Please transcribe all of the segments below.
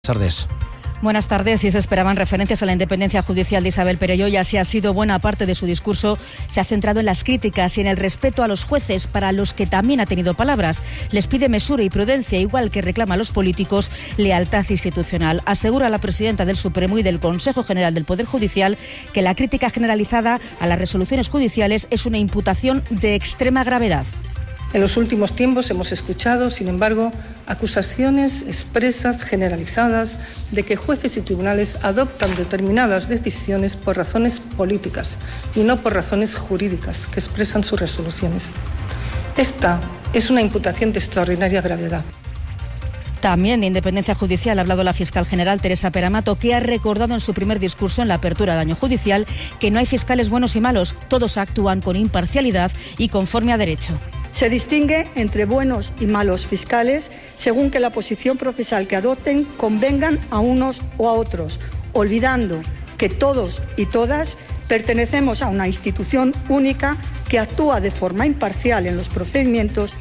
Buenas tardes. Buenas tardes. Y se esperaban referencias a la independencia judicial de Isabel Perelló, y así ha sido. Buena parte de su discurso se ha centrado en las críticas y en el respeto a los jueces, para los que también ha tenido palabras. Les pide mesura y prudencia, igual que reclama a los políticos lealtad institucional. Asegura la presidenta del Supremo y del Consejo General del Poder Judicial que la crítica generalizada a las resoluciones judiciales es una imputación de extrema gravedad. En los últimos tiempos hemos escuchado, sin embargo, acusaciones expresas, generalizadas, de que jueces y tribunales adoptan determinadas decisiones por razones políticas y no por razones jurídicas que expresan sus resoluciones. Esta es una imputación de extraordinaria gravedad. También de independencia judicial ha hablado la fiscal general Teresa Peramato, que ha recordado en su primer discurso en la apertura de año judicial que no hay fiscales buenos y malos, todos actúan con imparcialidad y conforme a derecho. Se distingue entre buenos y malos fiscales según que la posición procesal que adopten convengan a unos o a otros, olvidando que todos y todas pertenecemos a una institución única que actúa de forma imparcial en los procedimientos.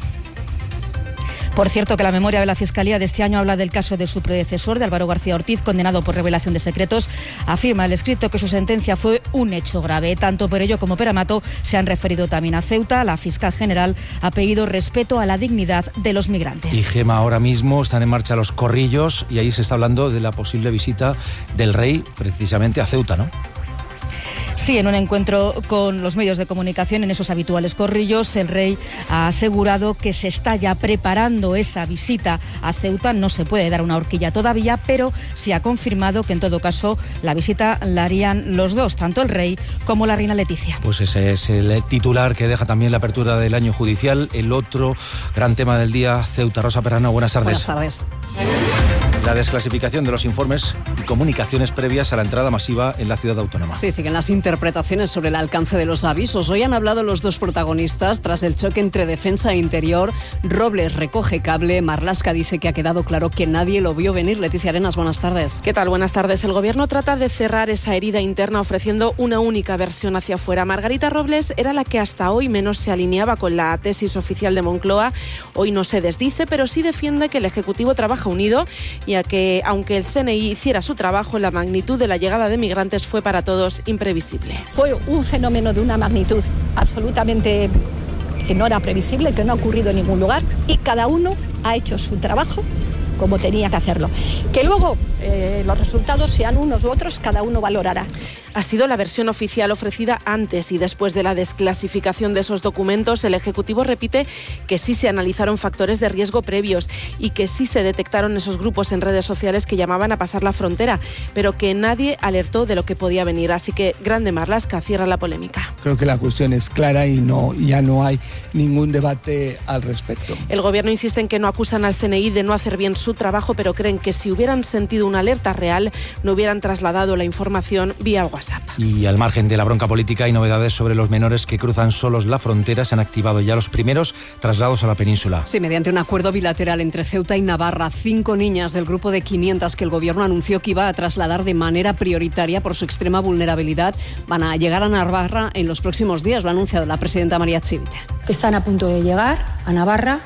Por cierto, que la memoria de la Fiscalía de este año habla del caso de su predecesor, de Álvaro García Ortiz, condenado por revelación de secretos. Afirma el escrito que su sentencia fue un hecho grave. Tanto Perelló como Peramato se han referido también a Ceuta. La fiscal general ha pedido respeto a la dignidad de los migrantes. Y Gema, ahora mismo están en marcha los corrillos y ahí se está hablando de la posible visita del rey precisamente a Ceuta, ¿no? Sí, en un encuentro con los medios de comunicación en esos habituales corrillos, el rey ha asegurado que se está ya preparando esa visita a Ceuta. No se puede dar una horquilla todavía, pero sí ha confirmado que en todo caso la visita la harían los dos, tanto el rey como la reina Leticia. Pues ese es el titular que deja también la apertura del año judicial. El otro gran tema del día, Ceuta. Rosa Perrano, buenas tardes. Buenas tardes. La desclasificación de los informes y comunicaciones previas a la entrada masiva en la ciudad autónoma. Sí, siguen las interpretaciones sobre el alcance de los avisos. Hoy han hablado los dos protagonistas tras el choque entre defensa e interior. Robles recoge cable, Marlaska dice que ha quedado claro que nadie lo vio venir. Leticia Arenas, buenas tardes. ¿Qué tal? Buenas tardes. El Gobierno trata de cerrar esa herida interna ofreciendo una única versión hacia afuera. Margarita Robles era la que hasta hoy menos se alineaba con la tesis oficial de Moncloa. Hoy no se desdice, pero sí defiende que el Ejecutivo trabaja unido, ya que, aunque el CNI hiciera su trabajo, la magnitud de la llegada de migrantes fue para todos imprevisible. Fue un fenómeno de una magnitud absolutamente que no era previsible, que no ha ocurrido en ningún lugar, y cada uno ha hecho su trabajo como tenía que hacerlo. Que luego los resultados sean unos u otros, cada uno valorará. Ha sido la versión oficial ofrecida antes y después de la desclasificación de esos documentos. El Ejecutivo repite que sí se analizaron factores de riesgo previos y que sí se detectaron esos grupos en redes sociales que llamaban a pasar la frontera, pero que nadie alertó de lo que podía venir. Así que grande Marlaska cierra la polémica. Creo que la cuestión es clara y ya no hay ningún debate al respecto. El Gobierno insiste en que no acusan al CNI de no hacer bien su trabajo, pero creen que si hubieran sentido una alerta real, no hubieran trasladado la información vía WhatsApp. Y al margen de la bronca política, hay novedades sobre los menores que cruzan solos la frontera. Se han activado ya los primeros traslados a la península. Sí, mediante un acuerdo bilateral entre Ceuta y Navarra, 5 niñas del grupo de 500 que el Gobierno anunció que iba a trasladar de manera prioritaria por su extrema vulnerabilidad van a llegar a Navarra en los próximos días. Lo ha anunciado la presidenta María Chivite. Están a punto de llegar a Navarra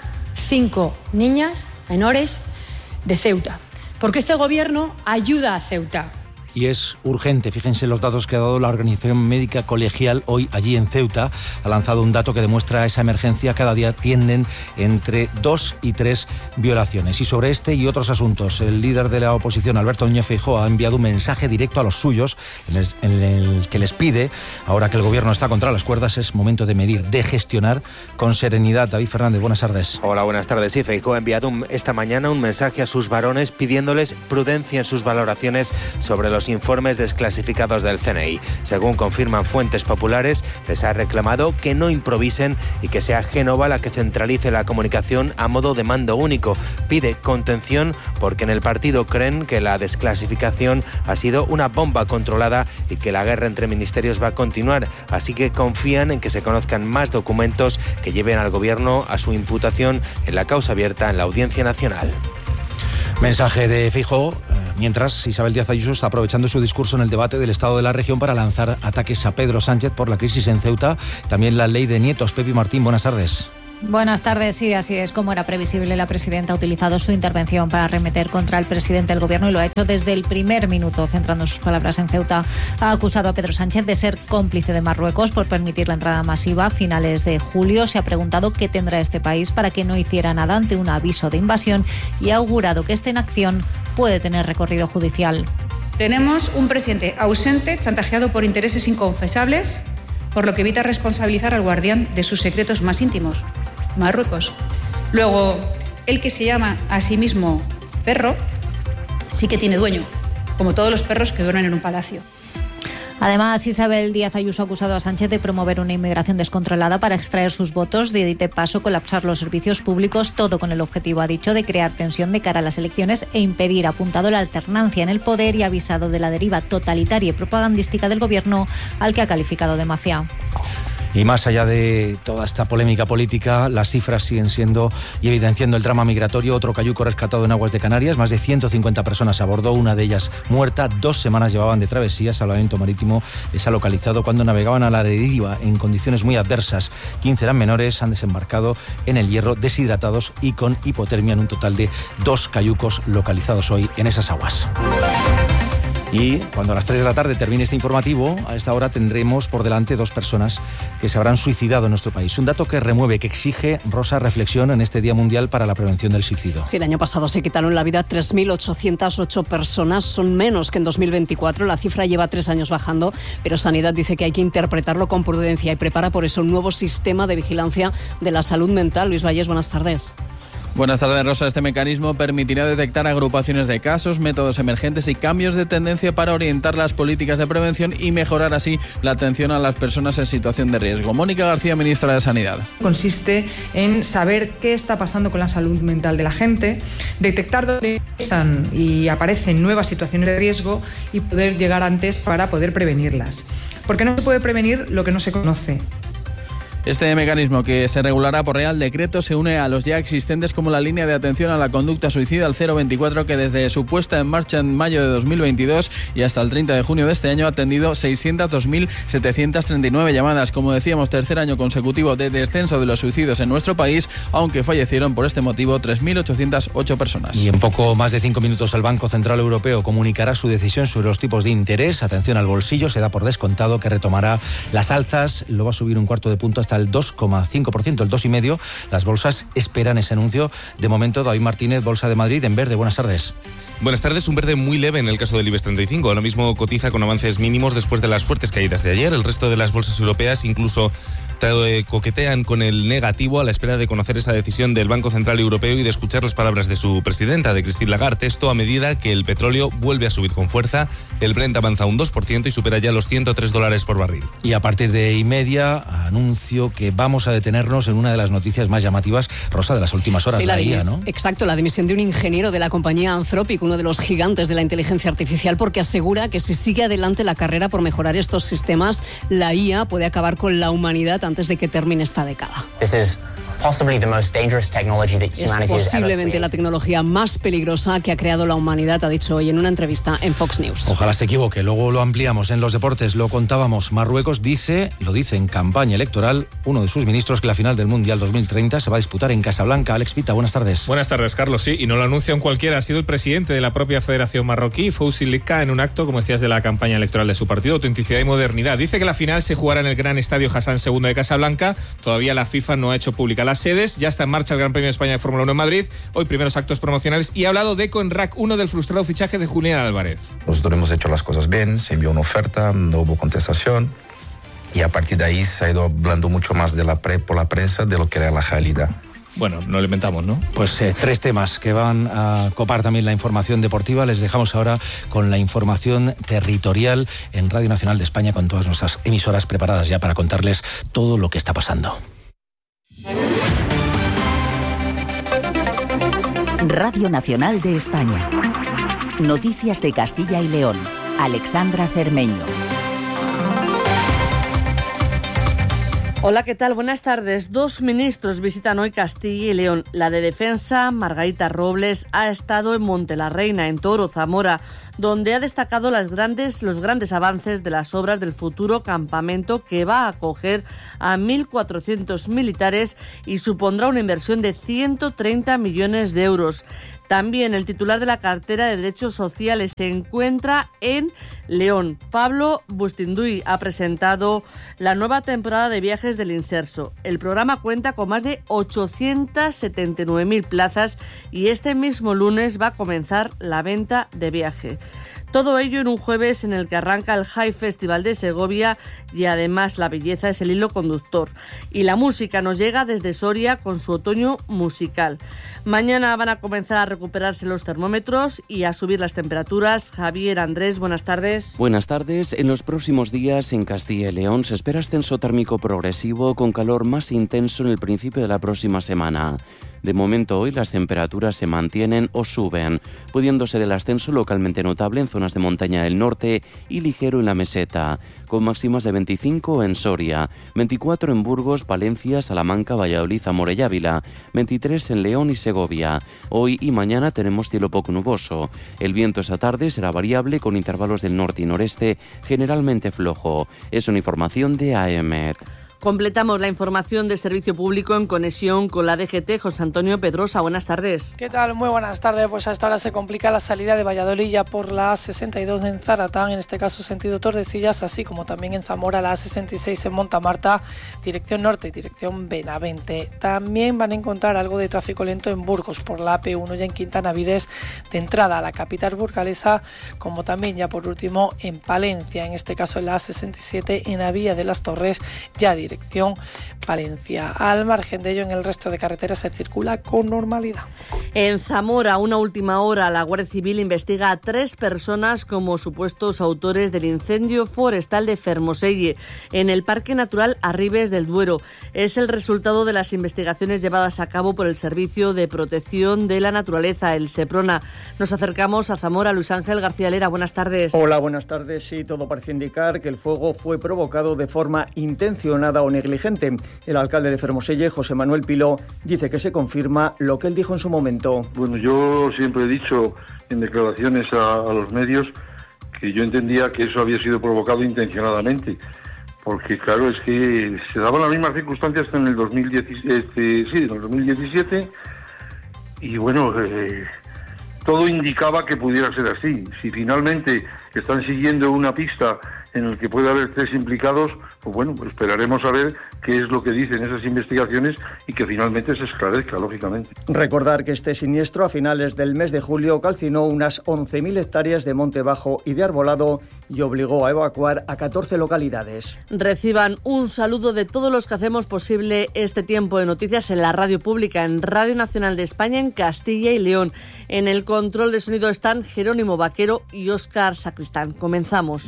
5 niñas menores de Ceuta, porque este Gobierno ayuda a Ceuta. Y es urgente. Fíjense los datos que ha dado la Organización Médica Colegial hoy allí en Ceuta. Ha lanzado un dato que demuestra esa emergencia. Cada día tienden entre 2 y 3 violaciones. Y sobre este y otros asuntos, el líder de la oposición, Alberto Núñez Feijóo, ha enviado un mensaje directo a los suyos en el que les pide, ahora que el Gobierno está contra las cuerdas, es momento de medir, de gestionar con serenidad. David Fernández, buenas tardes. Hola, buenas tardes. Sí, Feijóo ha enviado esta mañana un mensaje a sus varones pidiéndoles prudencia en sus valoraciones sobre los informes desclasificados del CNI. Según confirman fuentes populares, les ha reclamado que no improvisen y que sea Génova la que centralice la comunicación a modo de mando único. Pide contención porque en el partido creen que la desclasificación ha sido una bomba controlada y que la guerra entre ministerios va a continuar. Así que confían en que se conozcan más documentos que lleven al Gobierno a su imputación en la causa abierta en la Audiencia Nacional. Mensaje de Feijóo, mientras Isabel Díaz Ayuso está aprovechando su discurso en el debate del Estado de la región para lanzar ataques a Pedro Sánchez por la crisis en Ceuta. También la ley de nietos. Pepi Martín, buenas tardes. Buenas tardes. Sí, así es. Como era previsible, la presidenta ha utilizado su intervención para arremeter contra el presidente del Gobierno y lo ha hecho desde el primer minuto, centrando sus palabras en Ceuta. Ha acusado a Pedro Sánchez de ser cómplice de Marruecos por permitir la entrada masiva a finales de julio. Se ha preguntado qué tendrá este país para que no hiciera nada ante un aviso de invasión y ha augurado que esta inacción puede tener recorrido judicial. Tenemos un presidente ausente, chantajeado por intereses inconfesables, por lo que evita responsabilizar al guardián de sus secretos más íntimos, Marruecos. Luego, el que se llama a sí mismo perro, sí que tiene dueño, como todos los perros que duermen en un palacio. Además, Isabel Díaz Ayuso ha acusado a Sánchez de promover una inmigración descontrolada para extraer sus votos, de paso colapsar los servicios públicos, todo con el objetivo, ha dicho, de crear tensión de cara a las elecciones e impedir, ha apuntado, la alternancia en el poder y ha avisado de la deriva totalitaria y propagandística del Gobierno, al que ha calificado de mafia. Y más allá de toda esta polémica política, las cifras siguen siendo y evidenciando el drama migratorio. Otro cayuco rescatado en aguas de Canarias, más de 150 personas a bordo, una de ellas muerta. 2 semanas llevaban de travesía. Salvamento Marítimo les ha localizado cuando navegaban a la deriva en condiciones muy adversas. 15 eran menores, han desembarcado en el Hierro deshidratados y con hipotermia, en un total de 2 cayucos localizados hoy en esas aguas. Y cuando a las 3 de la tarde termine este informativo, a esta hora tendremos por delante 2 personas que se habrán suicidado en nuestro país. Un dato que remueve, que exige, Rosa, reflexión en este Día Mundial para la Prevención del Suicidio. Sí, el año pasado se quitaron la vida 3.808 personas, son menos que en 2024. La cifra lleva 3 años bajando, pero Sanidad dice que hay que interpretarlo con prudencia y prepara por eso un nuevo sistema de vigilancia de la salud mental. Luis Valles, buenas tardes. Buenas tardes, Rosa. Este mecanismo permitirá detectar agrupaciones de casos, métodos emergentes y cambios de tendencia para orientar las políticas de prevención y mejorar así la atención a las personas en situación de riesgo. Mónica García, ministra de Sanidad. Consiste en saber qué está pasando con la salud mental de la gente, detectar dónde empiezan y aparecen nuevas situaciones de riesgo y poder llegar antes para poder prevenirlas. Porque no se puede prevenir lo que no se conoce. Este mecanismo, que se regulará por Real Decreto, se une a los ya existentes como la línea de atención a la conducta suicida, al 024, que desde su puesta en marcha en mayo de 2022 y hasta el 30 de junio de este año ha atendido 602.739 llamadas. Como decíamos, tercer año consecutivo de descenso de los suicidios en nuestro país, aunque fallecieron por este motivo 3.808 personas. Y en poco más de 5 minutos el Banco Central Europeo comunicará su decisión sobre los tipos de interés. Atención al bolsillo, se da por descontado que retomará las alzas, lo va a subir 1/4 de punto hasta el 2,5%, el 2,5%. Las bolsas esperan ese anuncio. De momento, David Martínez, Bolsa de Madrid, en verde. Buenas tardes. Buenas tardes, un verde muy leve en el caso del IBEX 35. Ahora mismo cotiza con avances mínimos después de las fuertes caídas de ayer. El resto de las bolsas europeas incluso coquetean con el negativo a la espera de conocer esa decisión del Banco Central Europeo y de escuchar las palabras de su presidenta, de Christine Lagarde. Esto a medida que el petróleo vuelve a subir con fuerza. El Brent avanza un 2% y supera ya los $103 por barril. Y a partir de 1:30, anuncio que vamos a detenernos en una de las noticias más llamativas, Rosa, de las últimas horas, sí, la IA, ¿no? Exacto, la dimisión de un ingeniero de la compañía Anthropic, uno de los gigantes de la inteligencia artificial, porque asegura que si sigue adelante la carrera por mejorar estos sistemas, la IA puede acabar con la humanidad antes de que termine esta década. Es posiblemente la tecnología más peligrosa que ha creado la humanidad, ha dicho hoy en una entrevista en Fox News. Ojalá se equivoque, luego lo ampliamos. En los deportes lo contábamos. Marruecos lo dice en campaña electoral uno de sus ministros, que la final del Mundial 2030 se va a disputar en Casablanca. Alex Pita, buenas tardes. Buenas tardes, Carlos. Sí, y no lo anuncia un cualquiera, ha sido el presidente de la propia Federación Marroquí, Fouzi Lika, en un acto, como decías, de la campaña electoral de su partido, Autenticidad y Modernidad. Dice que la final se jugará en el Gran Estadio Hassan II de Casablanca. Todavía la FIFA no ha hecho pública las sedes. Ya está en marcha el Gran Premio de España de Fórmula 1 en Madrid. Hoy primeros actos promocionales y ha hablado de Conrac 1 del frustrado fichaje de Julián Álvarez. Nosotros hemos hecho las cosas bien, se envió una oferta, no hubo contestación y a partir de ahí se ha ido hablando mucho más por la prensa de lo que era la realidad. Bueno, no lo inventamos, ¿no? Pues 3 temas que van a copar también la información deportiva. Les dejamos ahora con la información territorial en Radio Nacional de España, con todas nuestras emisoras preparadas ya para contarles todo lo que está pasando. Radio Nacional de España. Noticias de Castilla y León. Alexandra Cermeño. Hola, ¿qué tal? Buenas tardes. 2 ministros visitan hoy Castilla y León. La de Defensa, Margarita Robles, ha estado en Montelarreina, en Toro, Zamora, donde ha destacado los grandes avances de las obras del futuro campamento que va a acoger a 1.400 militares y supondrá una inversión de 130 millones de euros. También el titular de la cartera de Derechos Sociales se encuentra en León. Pablo Bustinduy ha presentado la nueva temporada de viajes del Inserso. El programa cuenta con más de 879.000 plazas y este mismo lunes va a comenzar la venta de viaje. Todo ello en un jueves en el que arranca el High Festival de Segovia y además la belleza es el hilo conductor. Y la música nos llega desde Soria con su otoño musical. Mañana van a comenzar a recuperarse los termómetros y a subir las temperaturas. Javier, Andrés, buenas tardes. Buenas tardes. En los próximos días en Castilla y León se espera ascenso térmico progresivo con calor más intenso en el principio de la próxima semana. De momento hoy las temperaturas se mantienen o suben, pudiendo ser el ascenso localmente notable en zonas de montaña del norte y ligero en la meseta, con máximas de 25 en Soria, 24 en Burgos, Palencia, Salamanca, Valladolid, Zamora y Ávila, 23 en León y Segovia. Hoy y mañana tenemos cielo poco nuboso. El viento esta tarde será variable con intervalos del norte y noreste, generalmente flojo. Es una información de AEMET. Completamos la información de servicio público en conexión con la DGT. José Antonio Pedrosa, buenas tardes. ¿Qué tal? Muy buenas tardes. Pues a esta hora se complica la salida de Valladolid ya por la A62 en Zaratán, en este caso sentido Tordesillas, así como también en Zamora la A66 en Montamarta, dirección norte y dirección Benavente. También van a encontrar algo de tráfico lento en Burgos por la AP1 ya en Quintana Vides de entrada a la capital burgalesa, como también ya por último en Palencia, en este caso en la A67 en la vía de las Torres, ya dirección Palencia. Al margen de ello, en el resto de carreteras se circula con normalidad. En Zamora, una última hora, la Guardia Civil investiga a 3 personas como supuestos autores del incendio forestal de Fermoselle, en el Parque Natural Arribes del Duero. Es el resultado de las investigaciones llevadas a cabo por el Servicio de Protección de la Naturaleza, el SEPRONA. Nos acercamos a Zamora. Luis Ángel García Lera, buenas tardes. Hola, buenas tardes. Sí, todo parece indicar que el fuego fue provocado de forma intencionada o negligente. El alcalde de Fermoselle, José Manuel Piló, dice que se confirma lo que él dijo en su momento. Bueno, yo siempre he dicho en declaraciones a los medios que yo entendía que eso había sido provocado intencionadamente, porque claro, es que se daban las mismas circunstancias que en el 2017 y bueno, todo indicaba que pudiera ser así. Si finalmente están siguiendo una pista en el que puede haber 3 implicados, pues bueno, pues esperaremos a ver qué es lo que dicen esas investigaciones y que finalmente se esclarezca, lógicamente. Recordar que este siniestro a finales del mes de julio calcinó unas 11.000 hectáreas de monte bajo y de arbolado y obligó a evacuar a 14 localidades. Reciban un saludo de todos los que hacemos posible este tiempo de noticias en la radio pública, en Radio Nacional de España, en Castilla y León. En el control de sonido están Jerónimo Vaquero y Óscar Sacristán. Comenzamos.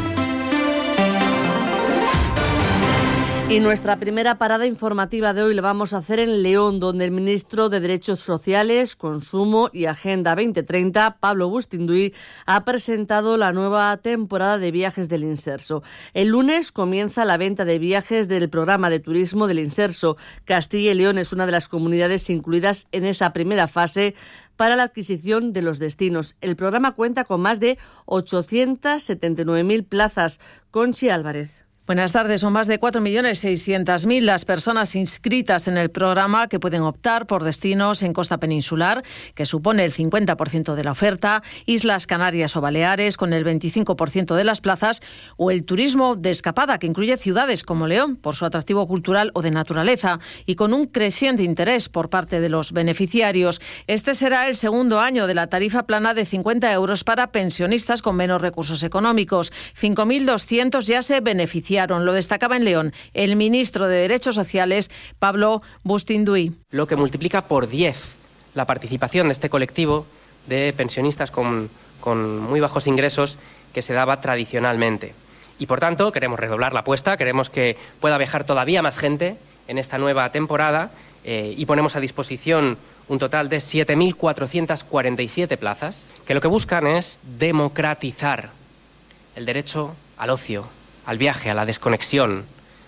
Y nuestra primera parada informativa de hoy la vamos a hacer en León, donde el ministro de Derechos Sociales, Consumo y Agenda 2030, Pablo Bustinduy, ha presentado la nueva temporada de viajes del Inserso. El lunes comienza la venta de viajes del programa de turismo del Inserso. Castilla y León es una de las comunidades incluidas en esa primera fase para la adquisición de los destinos. El programa cuenta con más de 879.000 plazas. Conchi Álvarez. Buenas tardes. Son más de 4.600.000 las personas inscritas en el programa que pueden optar por destinos en costa peninsular, que supone el 50% de la oferta, Islas Canarias o Baleares, con el 25% de las plazas, o el turismo de escapada, que incluye ciudades como León, por su atractivo cultural o de naturaleza, y con un creciente interés por parte de los beneficiarios. Este será el segundo año de la tarifa plana de 50 euros para pensionistas con menos recursos económicos. 5.200 ya se beneficiaron. Lo destacaba en León el ministro de Derechos Sociales, Pablo Bustinduy. Lo que multiplica por 10 la participación de este colectivo de pensionistas con muy bajos ingresos que se daba tradicionalmente. Y por tanto queremos redoblar la apuesta, queremos que pueda viajar todavía más gente en esta nueva temporada y ponemos a disposición un total de 7.447 plazas, que lo que buscan es democratizar el derecho al ocio, al viaje, a la desconexión,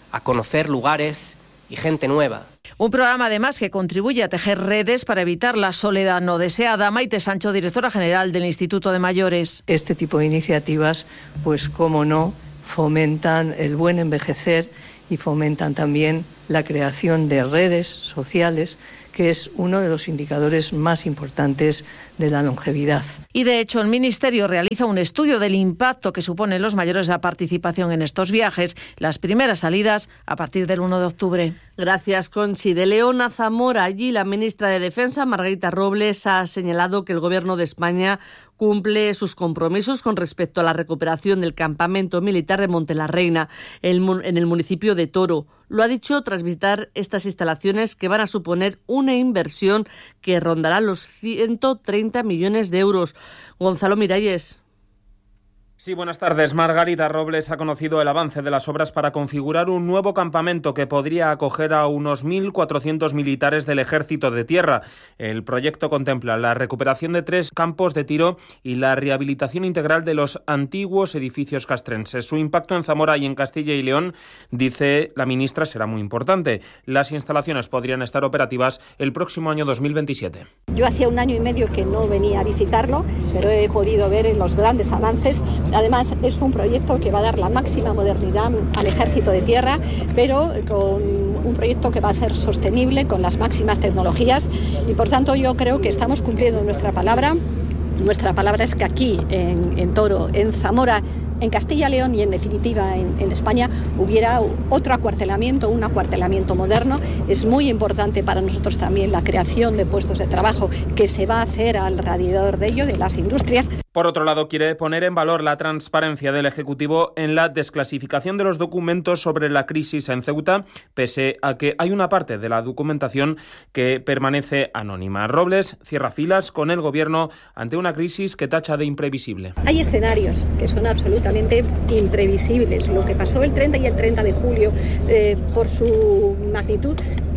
a conocer lugares y gente nueva. Un programa además que contribuye a tejer redes para evitar la soledad no deseada. Maite Sancho, directora general del Instituto de Mayores. Este tipo de iniciativas, pues cómo no, fomentan el buen envejecer y fomentan también la creación de redes sociales, que es uno de los indicadores más importantes de la longevidad. Y de hecho el Ministerio realiza un estudio del impacto que suponen los mayores la participación en estos viajes. Las primeras salidas a partir del 1 de octubre. Gracias, Conchi. De León a Zamora, allí la ministra de Defensa, Margarita Robles, ha señalado que el Gobierno de España cumple sus compromisos con respecto a la recuperación del campamento militar de Montelarreina, en el municipio de Toro. Lo ha dicho tras visitar estas instalaciones que van a suponer una inversión que rondará los 130 millones de euros. Gonzalo Miralles. Sí, buenas tardes. Margarita Robles ha conocido el avance de las obras para configurar un nuevo campamento que podría acoger a unos 1.400 militares del Ejército de Tierra. El proyecto contempla la recuperación de 3 campos de tiro y la rehabilitación integral de los antiguos edificios castrenses. Su impacto en Zamora y en Castilla y León, dice la ministra, será muy importante. Las instalaciones podrían estar operativas el próximo año 2027. Yo hacía 1 año y medio que no venía a visitarlo, pero he podido ver los grandes avances. Además, es un proyecto que va a dar la máxima modernidad al Ejército de Tierra, pero con un proyecto que va a ser sostenible, con las máximas tecnologías, y por tanto yo creo que estamos cumpliendo nuestra palabra. Nuestra palabra es que aquí, en Toro, en Zamora, en Castilla y León y en definitiva en España hubiera otro acuartelamiento, un acuartelamiento moderno. Es muy importante para nosotros también la creación de puestos de trabajo que se va a hacer alrededor de ello, de las industrias. Por otro lado, quiere poner en valor la transparencia del Ejecutivo en la desclasificación de los documentos sobre la crisis en Ceuta, pese a que hay una parte de la documentación que permanece anónima. Robles cierra filas con el Gobierno ante una crisis que tacha de imprevisible. Hay escenarios que son absolutamente imprevisibles. Lo que pasó el 30 y el 30 de julio, por su magnitud,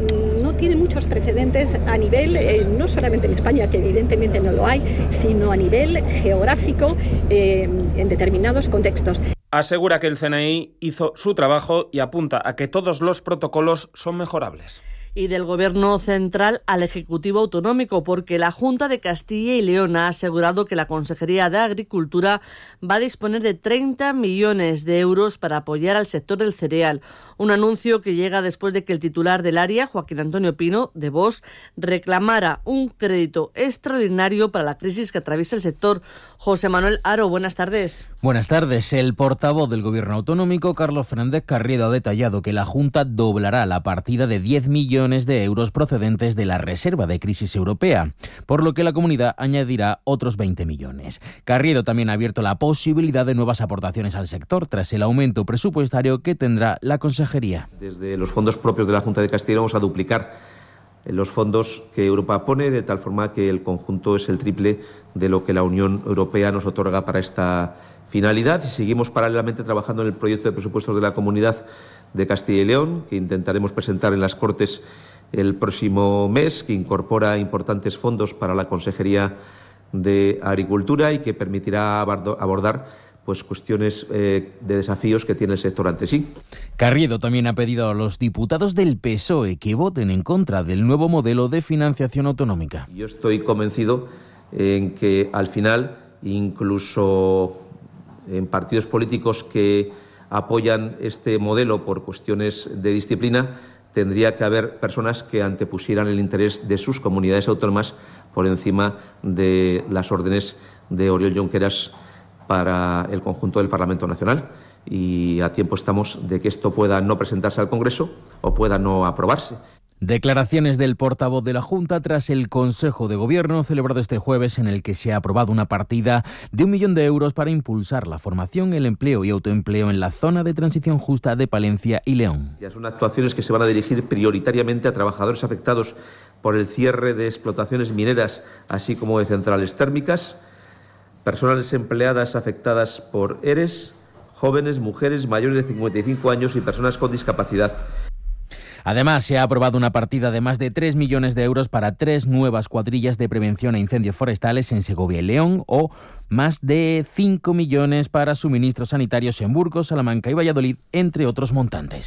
no tiene muchos precedentes a nivel, no solamente en España, que evidentemente no lo hay, sino a nivel geográfico en determinados contextos. Asegura que el CNI hizo su trabajo y apunta a que todos los protocolos son mejorables. Y del Gobierno central al Ejecutivo autonómico, porque la Junta de Castilla y León ha asegurado que la Consejería de Agricultura va a disponer de 30 millones de euros para apoyar al sector del cereal. Un anuncio que llega después de que el titular del área, Joaquín Antonio Pino, de Vox, reclamara un crédito extraordinario para la crisis que atraviesa el sector. José Manuel Haro, buenas tardes. Buenas tardes. El portavoz del Gobierno autonómico, Carlos Fernández Carriedo, ha detallado que la Junta doblará la partida de 10 millones de euros procedentes de la Reserva de Crisis Europea, por lo que la comunidad añadirá otros 20 millones. Carriedo también ha abierto la posibilidad de nuevas aportaciones al sector tras el aumento presupuestario que tendrá la Consejería. Desde los fondos propios de la Junta de Castilla vamos a duplicar los fondos que Europa pone, de tal forma que el conjunto es el triple de lo que la Unión Europea nos otorga para esta finalidad. Y seguimos paralelamente trabajando en el proyecto de presupuestos de la Comunidad de Castilla y León, que intentaremos presentar en las Cortes el próximo mes, que incorpora importantes fondos para la Consejería de Agricultura y que permitirá abordar cuestiones de desafíos que tiene el sector ante sí. Carriedo también ha pedido a los diputados del PSOE que voten en contra del nuevo modelo de financiación autonómica. Yo estoy convencido en que al final, incluso en partidos políticos que apoyan este modelo por cuestiones de disciplina, tendría que haber personas que antepusieran el interés de sus comunidades autónomas por encima de las órdenes de Oriol Junqueras para el conjunto del Parlamento Nacional, y a tiempo estamos de que esto pueda no presentarse al Congreso o pueda no aprobarse. Declaraciones del portavoz de la Junta tras el Consejo de Gobierno celebrado este jueves, en el que se ha aprobado una partida de 1 millón de euros para impulsar la formación, el empleo y autoempleo en la zona de transición justa de Palencia y León. Ya son actuaciones que se van a dirigir prioritariamente a trabajadores afectados por el cierre de explotaciones mineras, así como de centrales térmicas, personas desempleadas afectadas por ERES, jóvenes, mujeres mayores de 55 años y personas con discapacidad. Además, se ha aprobado una partida de más de 3 millones de euros para 3 nuevas cuadrillas de prevención a incendios forestales en Segovia y León, o más de 5 millones para suministros sanitarios en Burgos, Salamanca y Valladolid, entre otros montantes.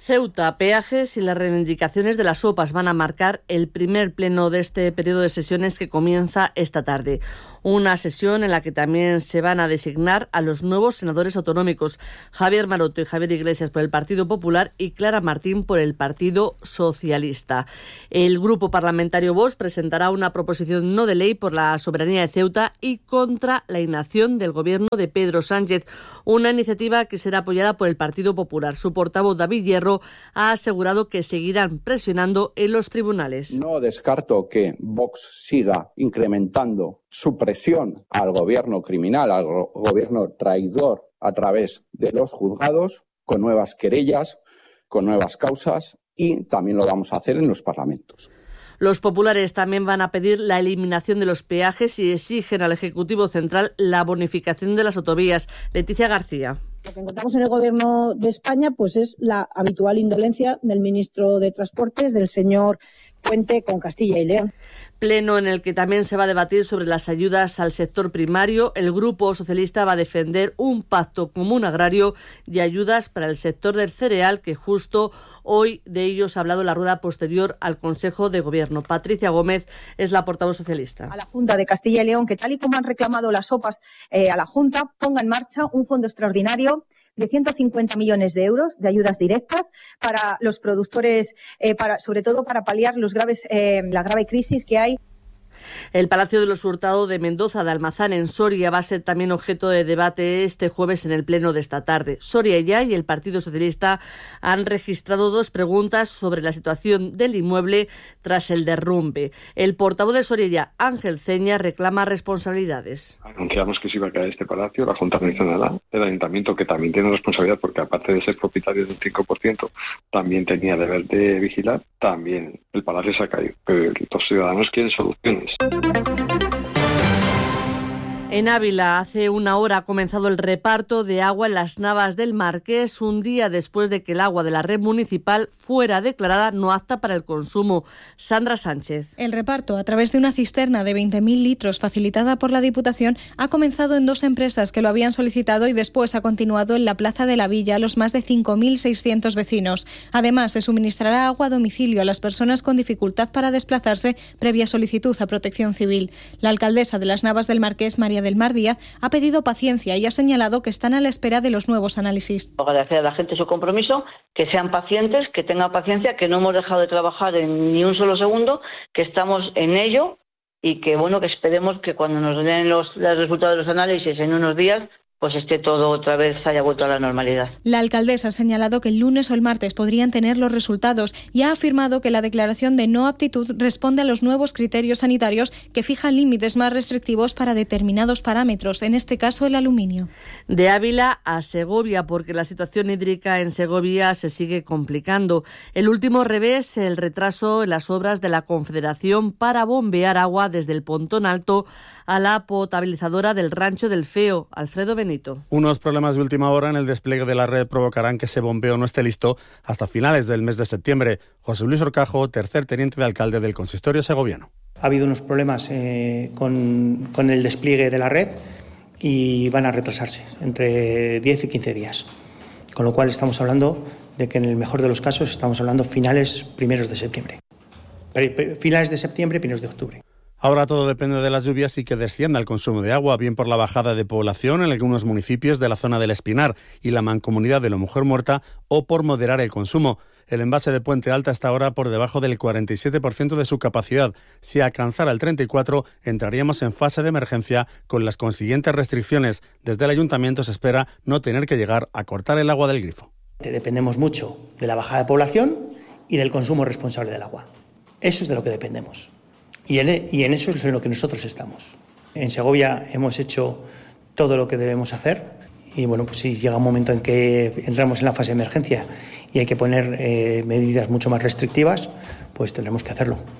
Ceuta, peajes y las reivindicaciones de las OPAs van a marcar el primer pleno de este periodo de sesiones que comienza esta tarde. Una sesión en la que también se van a designar a los nuevos senadores autonómicos, Javier Maroto y Javier Iglesias por el Partido Popular y Clara Martín por el Partido Socialista. El grupo parlamentario Vox presentará una proposición no de ley por la soberanía de Ceuta y contra la inacción del gobierno de Pedro Sánchez, una iniciativa que será apoyada por el Partido Popular. Su portavoz, David Hierro, ha asegurado que seguirán presionando en los tribunales. No descarto que Vox siga incrementando su presión al gobierno criminal, al gobierno traidor a través de los juzgados, con nuevas querellas, con nuevas causas, y también lo vamos a hacer en los parlamentos. Los populares también van a pedir la eliminación de los peajes y exigen al Ejecutivo Central la bonificación de las autovías. Leticia García. Lo que encontramos en el Gobierno de España pues es la habitual indolencia del ministro de Transportes, del señor Puente, con Castilla y León. Pleno en el que también se va a debatir sobre las ayudas al sector primario. El Grupo Socialista va a defender un pacto común agrario y ayudas para el sector del cereal, que justo hoy de ellos ha hablado en la rueda posterior al Consejo de Gobierno. Patricia Gómez es la portavoz socialista. A la Junta de Castilla y León, que tal y como han reclamado las OPAs a la Junta, ponga en marcha un fondo extraordinario de 150 millones de euros de ayudas directas para los productores, sobre todo para paliar la grave crisis que hay. El Palacio de los Hurtado de Mendoza de Almazán, en Soria, va a ser también objeto de debate este jueves en el pleno de esta tarde. Soria Ya y el Partido Socialista han registrado 2 preguntas sobre la situación del inmueble tras el derrumbe. El portavoz de Soria Ya, Ángel Ceña, reclama responsabilidades. Anunciamos que se iba a caer este palacio, la Junta mencionará, el Ayuntamiento, que también tiene responsabilidad porque aparte de ser propietario del 5%, también tenía deber de vigilar, también el palacio se ha caído. Pero los ciudadanos quieren soluciones. En Ávila, hace una hora ha comenzado el reparto de agua en las Navas del Marqués, un día después de que el agua de la red municipal fuera declarada no apta para el consumo. Sandra Sánchez. El reparto, a través de una cisterna de 20.000 litros facilitada por la Diputación, ha comenzado en 2 empresas que lo habían solicitado y después ha continuado en la Plaza de la Villa a los más de 5.600 vecinos. Además, se suministrará agua a domicilio a las personas con dificultad para desplazarse previa solicitud a Protección Civil. La alcaldesa de las Navas del Marqués, María del Mar Díaz, ha pedido paciencia y ha señalado que están a la espera de los nuevos análisis. Agradecer a la gente su compromiso, que sean pacientes, que tengan paciencia, que no hemos dejado de trabajar en ni un solo segundo, que estamos en ello y que que esperemos que cuando nos den los resultados de los análisis en unos días, pues esté todo otra vez, haya vuelto a la normalidad. La alcaldesa ha señalado que el lunes o el martes podrían tener los resultados y ha afirmado que la declaración de no aptitud responde a los nuevos criterios sanitarios que fijan límites más restrictivos para determinados parámetros, en este caso el aluminio. De Ávila a Segovia, porque la situación hídrica en Segovia se sigue complicando. El último revés, el retraso en las obras de la Confederación para bombear agua desde el Pontón Alto a la potabilizadora del Rancho del Feo. Alfredo Benito. Unos problemas de última hora en el despliegue de la red provocarán que ese bombeo no esté listo hasta finales del mes de septiembre. José Luis Orcajo, tercer teniente de alcalde del consistorio segoviano. Ha habido unos problemas con el despliegue de la red y van a retrasarse entre 10 y 15 días. Con lo cual estamos hablando de que en el mejor de los casos estamos hablando primeros de septiembre. Finales de septiembre, primeros de octubre. Ahora todo depende de las lluvias y que descienda el consumo de agua, bien por la bajada de población en algunos municipios de la zona del Espinar y la mancomunidad de la Mujer Muerta, o por moderar el consumo. El embalse de Puente Alta está ahora por debajo del 47% de su capacidad. Si alcanzara el 34%, entraríamos en fase de emergencia con las consiguientes restricciones. Desde el ayuntamiento se espera no tener que llegar a cortar el agua del grifo. Dependemos mucho de la bajada de población y del consumo responsable del agua. Eso es de lo que dependemos. Y en eso es en lo que nosotros estamos. En Segovia hemos hecho todo lo que debemos hacer y pues si llega un momento en que entramos en la fase de emergencia y hay que poner medidas mucho más restrictivas, pues tendremos que hacerlo.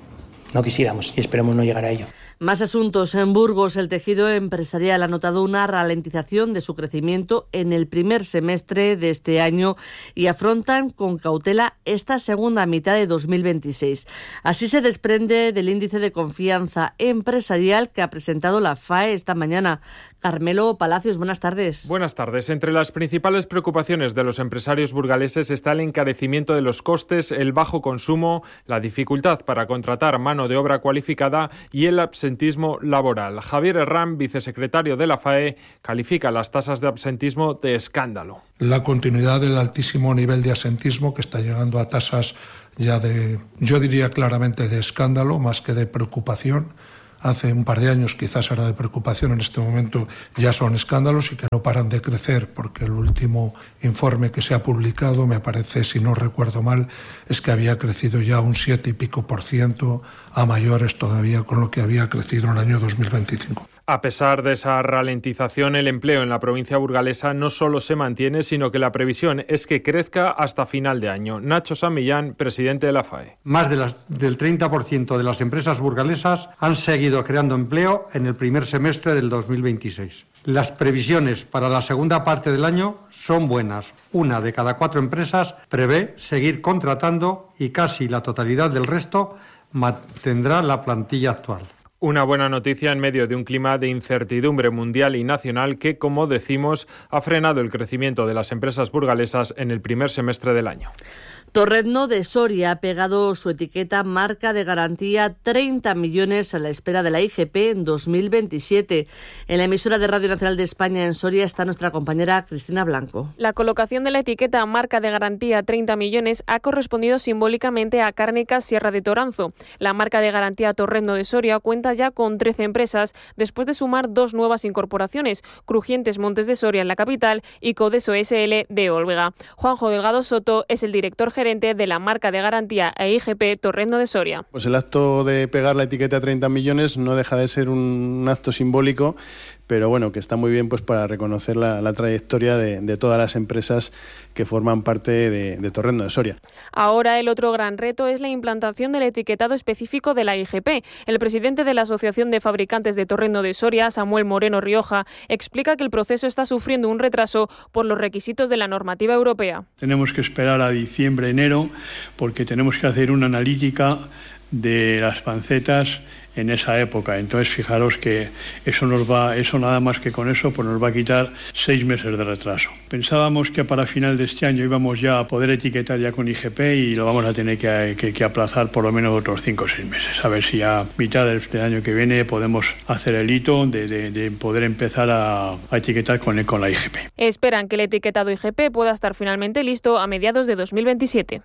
no quisiéramos y esperemos no llegar a ello. Más asuntos. En Burgos, el tejido empresarial ha notado una ralentización de su crecimiento en el primer semestre de este año y afrontan con cautela esta segunda mitad de 2026. Así se desprende del índice de confianza empresarial que ha presentado la FAE esta mañana. Carmelo Palacios, buenas tardes. Buenas tardes. Entre las principales preocupaciones de los empresarios burgaleses está el encarecimiento de los costes, el bajo consumo, la dificultad para contratar mano de obra cualificada y el absentismo laboral. Javier Herrán, vicesecretario de la FAE, califica las tasas de absentismo de escándalo. La continuidad del altísimo nivel de absentismo, que está llegando a tasas ya yo diría claramente de escándalo, más que de preocupación. Hace un par de años quizás era de preocupación, en este momento ya son escándalos y que no paran de crecer, porque el último informe que se ha publicado, me parece, si no recuerdo mal, es que había crecido ya un 7 y pico %, a mayores todavía con lo que había crecido en el año 2025. A pesar de esa ralentización, el empleo en la provincia burgalesa no solo se mantiene, sino que la previsión es que crezca hasta final de año. Nacho San Millán, presidente de la FAE. Más del 30% de las empresas burgalesas han seguido creando empleo en el primer semestre del 2026. Las previsiones para la segunda parte del año son buenas. 1 de cada 4 empresas prevé seguir contratando y casi la totalidad del resto mantendrá la plantilla actual. Una buena noticia en medio de un clima de incertidumbre mundial y nacional que, como decimos, ha frenado el crecimiento de las empresas burgalesas en el primer semestre del año. Torrezno de Soria ha pegado su etiqueta marca de garantía 30 millones a la espera de la IGP en 2027. En la emisora de Radio Nacional de España en Soria está nuestra compañera Cristina Blanco. La colocación de la etiqueta marca de garantía 30 millones ha correspondido simbólicamente a Cárnicas Sierra de Toranzo. La marca de garantía Torrezno de Soria cuenta ya con 13 empresas después de sumar 2 nuevas incorporaciones, Crujientes Montes de Soria en la capital y Codeso SL de Olvega. Juanjo Delgado Soto es el director gerente de la marca de garantía EIGP Torrezno de Soria. Pues el acto de pegar la etiqueta a 30 millones no deja de ser un acto simbólico, pero bueno, que está muy bien pues para reconocer la trayectoria de todas las empresas que forman parte de Torrezno de Soria. Ahora el otro gran reto es la implantación del etiquetado específico de la IGP. El presidente de la Asociación de Fabricantes de Torrezno de Soria, Samuel Moreno Rioja, explica que el proceso está sufriendo un retraso por los requisitos de la normativa europea. Tenemos que esperar a diciembre, enero, porque tenemos que hacer una analítica de las pancetas en esa época. Entonces fijaros que eso nada más que con eso pues nos va a quitar 6 meses de retraso. Pensábamos que para final de este año íbamos ya a poder etiquetar ya con IGP y lo vamos a tener que aplazar por lo menos otros 5 o 6 meses. A ver si a mitad del año que viene podemos hacer el hito de poder empezar a etiquetar con la IGP. Esperan que el etiquetado IGP pueda estar finalmente listo a mediados de 2027.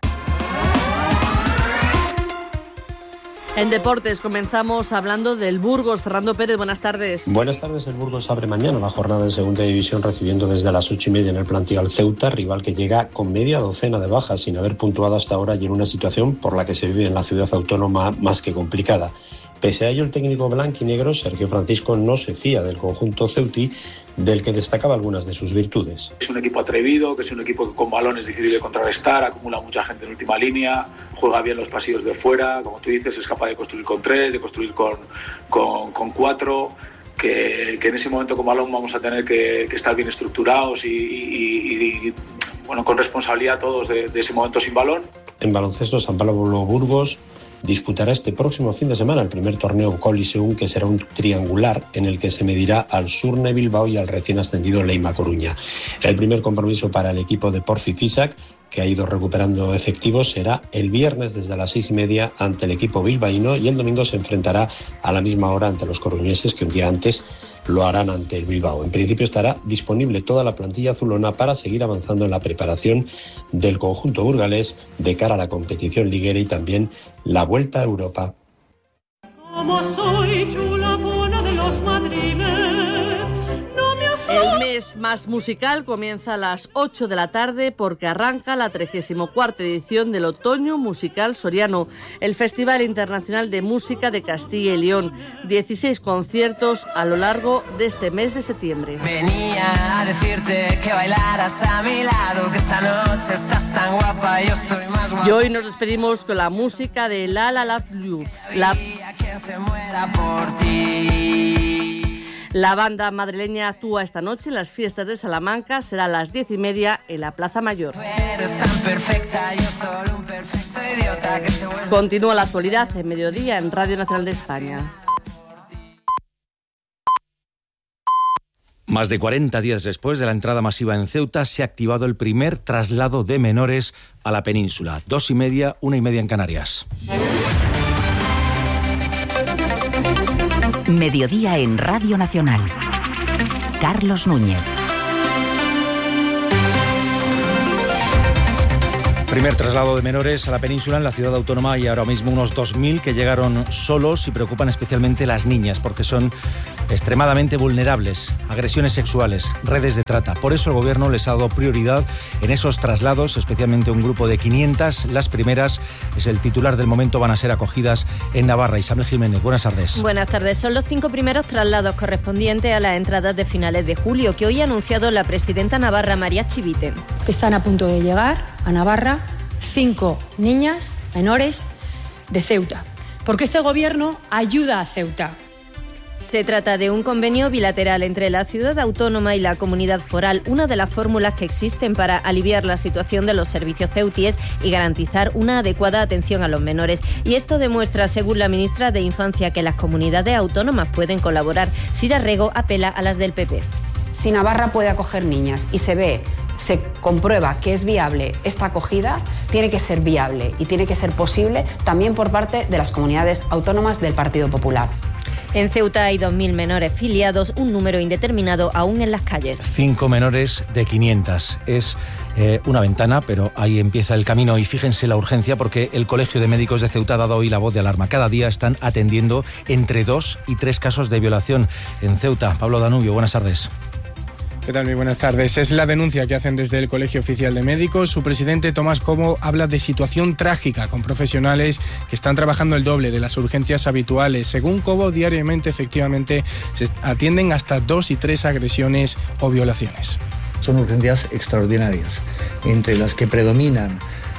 En deportes comenzamos hablando del Burgos. Fernando Pérez, buenas tardes. Buenas tardes. El Burgos abre mañana la jornada en segunda división recibiendo desde las 8:30 en el plantío al Ceuta, rival que llega con media docena de bajas sin haber puntuado hasta ahora y en una situación por la que se vive en la ciudad autónoma más que complicada. Pese a ello, el técnico blanquinegro, Sergio Francisco, no se fía del conjunto ceutí, del que destacaba algunas de sus virtudes. Es un equipo atrevido, que es un equipo que con balón es difícil de contrarrestar, acumula mucha gente en última línea, juega bien los pasillos de fuera, como tú dices, es capaz de construir con 3, de construir con 4, que en ese momento con balón vamos a tener que estar bien estructurados y bueno, con responsabilidad todos de ese momento sin balón. En baloncesto, San Pablo Burgos disputará este próximo fin de semana el primer torneo Coliseum, que será un triangular en el que se medirá al Surne Bilbao y al recién ascendido Leima Coruña. El primer compromiso para el equipo de Porfi Fisac, que ha ido recuperando efectivos, será el viernes desde las 6:30 ante el equipo bilbaíno y el domingo se enfrentará a la misma hora ante los coruñeses, que un día antes lo harán ante el Bilbao. En principio estará disponible toda la plantilla azulona para seguir avanzando en la preparación del conjunto burgalés de cara a la competición liguera y también la Vuelta a Europa. Como soy chulapona de los madriles, no me has El mes más musical comienza a las 8 de la tarde porque arranca la 34ª edición del Otoño Musical Soriano, el Festival Internacional de Música de Castilla y León. 16 conciertos a lo largo de este mes de septiembre. Venía a decirte que bailaras a mi lado, que esta noche estás tan guapa, yo estoy más guapa. Y hoy nos despedimos con la música de La La La Flu. Quien se muera por ti. La banda madrileña actúa esta noche en las fiestas de Salamanca. Será a las 10:30 en la Plaza Mayor. Eres tan perfecta, yo solo un perfecto idiota que se vuelve... Continúa la actualidad en mediodía en Radio Nacional de España. Más de 40 días después de la entrada masiva en Ceuta, se ha activado el primer traslado de menores a la península. 2:30, 1:30 en Canarias. Mediodía en Radio Nacional. Carlos Núñez. Primer traslado de menores a la península en la ciudad autónoma. Hay ahora mismo unos 2.000 que llegaron solos y preocupan especialmente las niñas porque son extremadamente vulnerables, agresiones sexuales, redes de trata. Por eso el gobierno les ha dado prioridad en esos traslados, especialmente un grupo de 500. Las primeras, es el titular del momento, van a ser acogidas en Navarra. Isabel Jiménez, buenas tardes. Buenas tardes. Son los 5 primeros traslados correspondientes a las entradas de finales de julio que hoy ha anunciado la presidenta navarra María Chivite. Que están a punto de llegar a Navarra 5 niñas menores de Ceuta, porque este gobierno ayuda a Ceuta. Se trata de un convenio bilateral entre la ciudad autónoma y la comunidad foral, una de las fórmulas que existen para aliviar la situación de los servicios ceutíes y garantizar una adecuada atención a los menores. Y esto demuestra, según la ministra de Infancia, que las comunidades autónomas pueden colaborar. Sira Rego apela a las del PP. Si Navarra puede acoger niñas y se comprueba que es viable esta acogida, tiene que ser viable y tiene que ser posible también por parte de las comunidades autónomas del Partido Popular. En Ceuta hay 2.000 menores filiados, un número indeterminado aún en las calles. 5 menores de 500. Es una ventana, pero ahí empieza el camino. Y fíjense la urgencia porque el Colegio de Médicos de Ceuta ha dado hoy la voz de alarma. Cada día están atendiendo entre 2 y 3 casos de violación en Ceuta. Pablo Danubio, buenas tardes. ¿Qué tal? Muy buenas tardes. Es la denuncia que hacen desde el Colegio Oficial de Médicos. Su presidente, Tomás Cobo, habla de situación trágica con profesionales que están trabajando el doble de las urgencias habituales. Según Cobo, diariamente, efectivamente, se atienden hasta 2 y 3 agresiones o violaciones. Son urgencias extraordinarias, entre las que predominan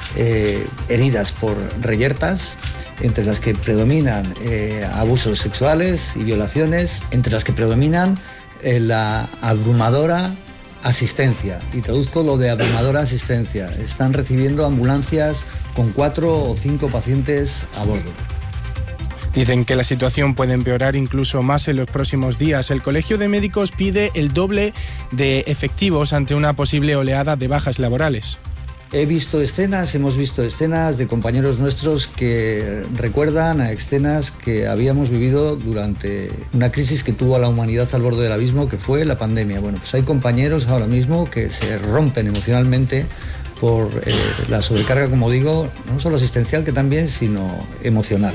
heridas por reyertas, entre las que predominan abusos sexuales y violaciones, entre las que predominan la abrumadora asistencia. Y traduzco lo de abrumadora asistencia. Están recibiendo ambulancias con 4 o 5 pacientes a bordo. Dicen que la situación puede empeorar incluso más en los próximos días. El Colegio de Médicos pide el doble de efectivos ante una posible oleada de bajas laborales. Hemos visto escenas de compañeros nuestros que recuerdan a escenas que habíamos vivido durante una crisis que tuvo a la humanidad al borde del abismo, que fue la pandemia. Bueno, pues hay compañeros ahora mismo que se rompen emocionalmente por la sobrecarga, como digo, no solo asistencial que también, sino emocional.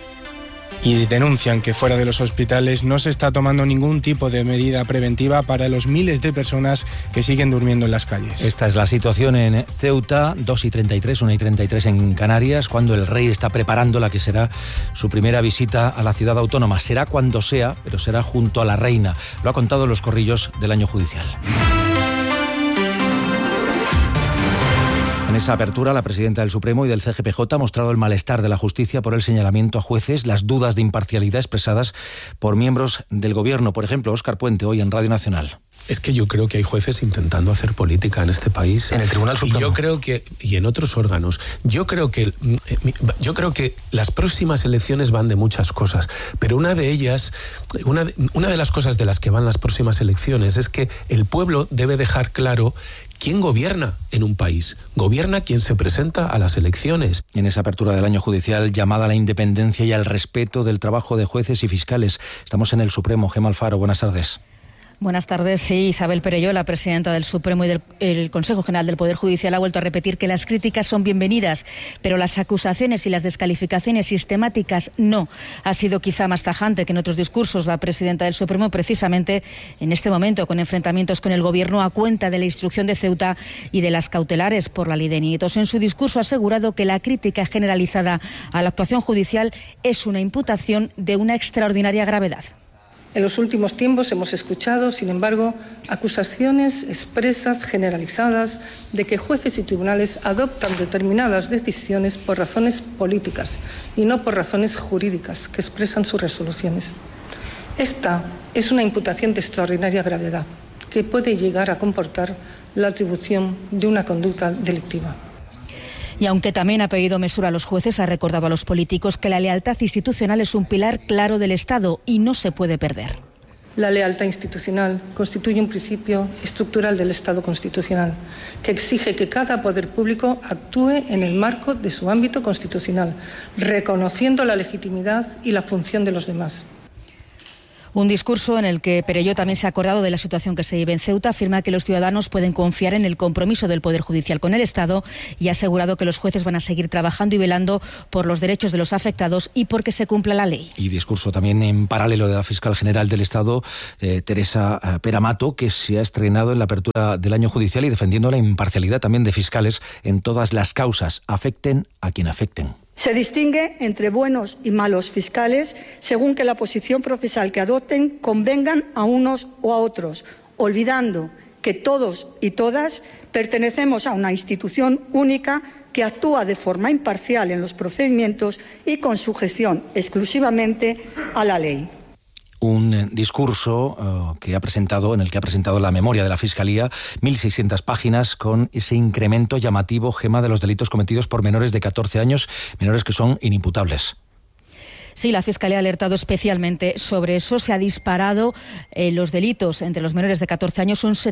Y denuncian que fuera de los hospitales no se está tomando ningún tipo de medida preventiva para los miles de personas que siguen durmiendo en las calles. Esta es la situación en Ceuta, 2:33, 1:33 en Canarias, cuando el rey está preparando la que será su primera visita a la ciudad autónoma. Será cuando sea, pero será junto a la reina. Lo ha contado en los corrillos del año judicial. En esa apertura, la presidenta del Supremo y del CGPJ ha mostrado el malestar de la justicia por el señalamiento a jueces, las dudas de imparcialidad expresadas por miembros del gobierno. Por ejemplo, Óscar Puente, hoy en Radio Nacional. Es que yo creo que hay jueces intentando hacer política en este país. En el Tribunal Supremo. Y yo creo que, y en otros órganos, yo creo que las próximas elecciones van de muchas cosas, pero una de ellas, una de las cosas de las que van las próximas elecciones es que el pueblo debe dejar claro ¿quién gobierna en un país? Gobierna quien se presenta a las elecciones. En esa apertura del año judicial, llamada a la independencia y al respeto del trabajo de jueces y fiscales. Estamos en el Supremo. Gemma Alfaro, buenas tardes. Buenas tardes. Sí, Isabel Perelló, la presidenta del Supremo y del Consejo General del Poder Judicial, ha vuelto a repetir que las críticas son bienvenidas, pero las acusaciones y las descalificaciones sistemáticas no. Ha sido quizá más tajante que en otros discursos la presidenta del Supremo, precisamente en este momento, con enfrentamientos con el Gobierno a cuenta de la instrucción de Ceuta y de las cautelares por la ley de nietos. En su discurso ha asegurado que la crítica generalizada a la actuación judicial es una imputación de una extraordinaria gravedad. En los últimos tiempos hemos escuchado, sin embargo, acusaciones expresas, generalizadas, de que jueces y tribunales adoptan determinadas decisiones por razones políticas y no por razones jurídicas que expresan sus resoluciones. Esta es una imputación de extraordinaria gravedad que puede llegar a comportar la atribución de una conducta delictiva. Y aunque también ha pedido mesura a los jueces, ha recordado a los políticos que la lealtad institucional es un pilar claro del Estado y no se puede perder. La lealtad institucional constituye un principio estructural del Estado constitucional que exige que cada poder público actúe en el marco de su ámbito constitucional, reconociendo la legitimidad y la función de los demás. Un discurso en el que Perelló también se ha acordado de la situación que se vive en Ceuta, afirma que los ciudadanos pueden confiar en el compromiso del Poder Judicial con el Estado y ha asegurado que los jueces van a seguir trabajando y velando por los derechos de los afectados y porque se cumpla la ley. Y discurso también en paralelo de la fiscal general del Estado, Teresa Peramato, que se ha estrenado en la apertura del año judicial y defendiendo la imparcialidad también de fiscales en todas las causas, afecten a quien afecten. Se distingue entre buenos y malos fiscales según que la posición procesal que adopten convengan a unos o a otros, olvidando que todos y todas pertenecemos a una institución única que actúa de forma imparcial en los procedimientos y con sujeción exclusivamente a la ley. Un discurso en el que ha presentado la memoria de la Fiscalía, 1.600 páginas, con ese incremento llamativo, Gema, de los delitos cometidos por menores de 14 años, menores que son inimputables. Sí, la Fiscalía ha alertado especialmente sobre eso. Se ha disparado los delitos entre los menores de 14 años un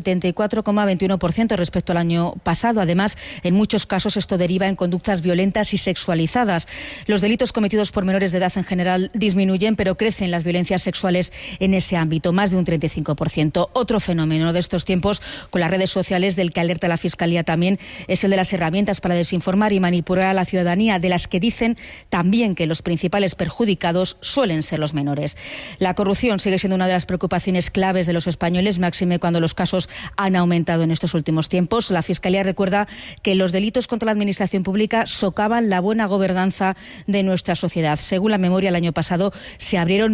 74,21% respecto al año pasado. Además, en muchos casos esto deriva en conductas violentas y sexualizadas. Los delitos cometidos por menores de edad en general disminuyen, pero crecen las violencias sexuales en ese ámbito, más de un 35%. Otro fenómeno de estos tiempos con las redes sociales del que alerta la Fiscalía también es el de las herramientas para desinformar y manipular a la ciudadanía, de las que dicen también que los principales perjudicados suelen ser los menores. La corrupción sigue siendo una de las preocupaciones claves de los españoles, máxime cuando los casos han aumentado en estos últimos tiempos. La Fiscalía recuerda que los delitos contra la administración pública socavan la buena gobernanza de nuestra sociedad. Según la memoria, el año pasado se abrieron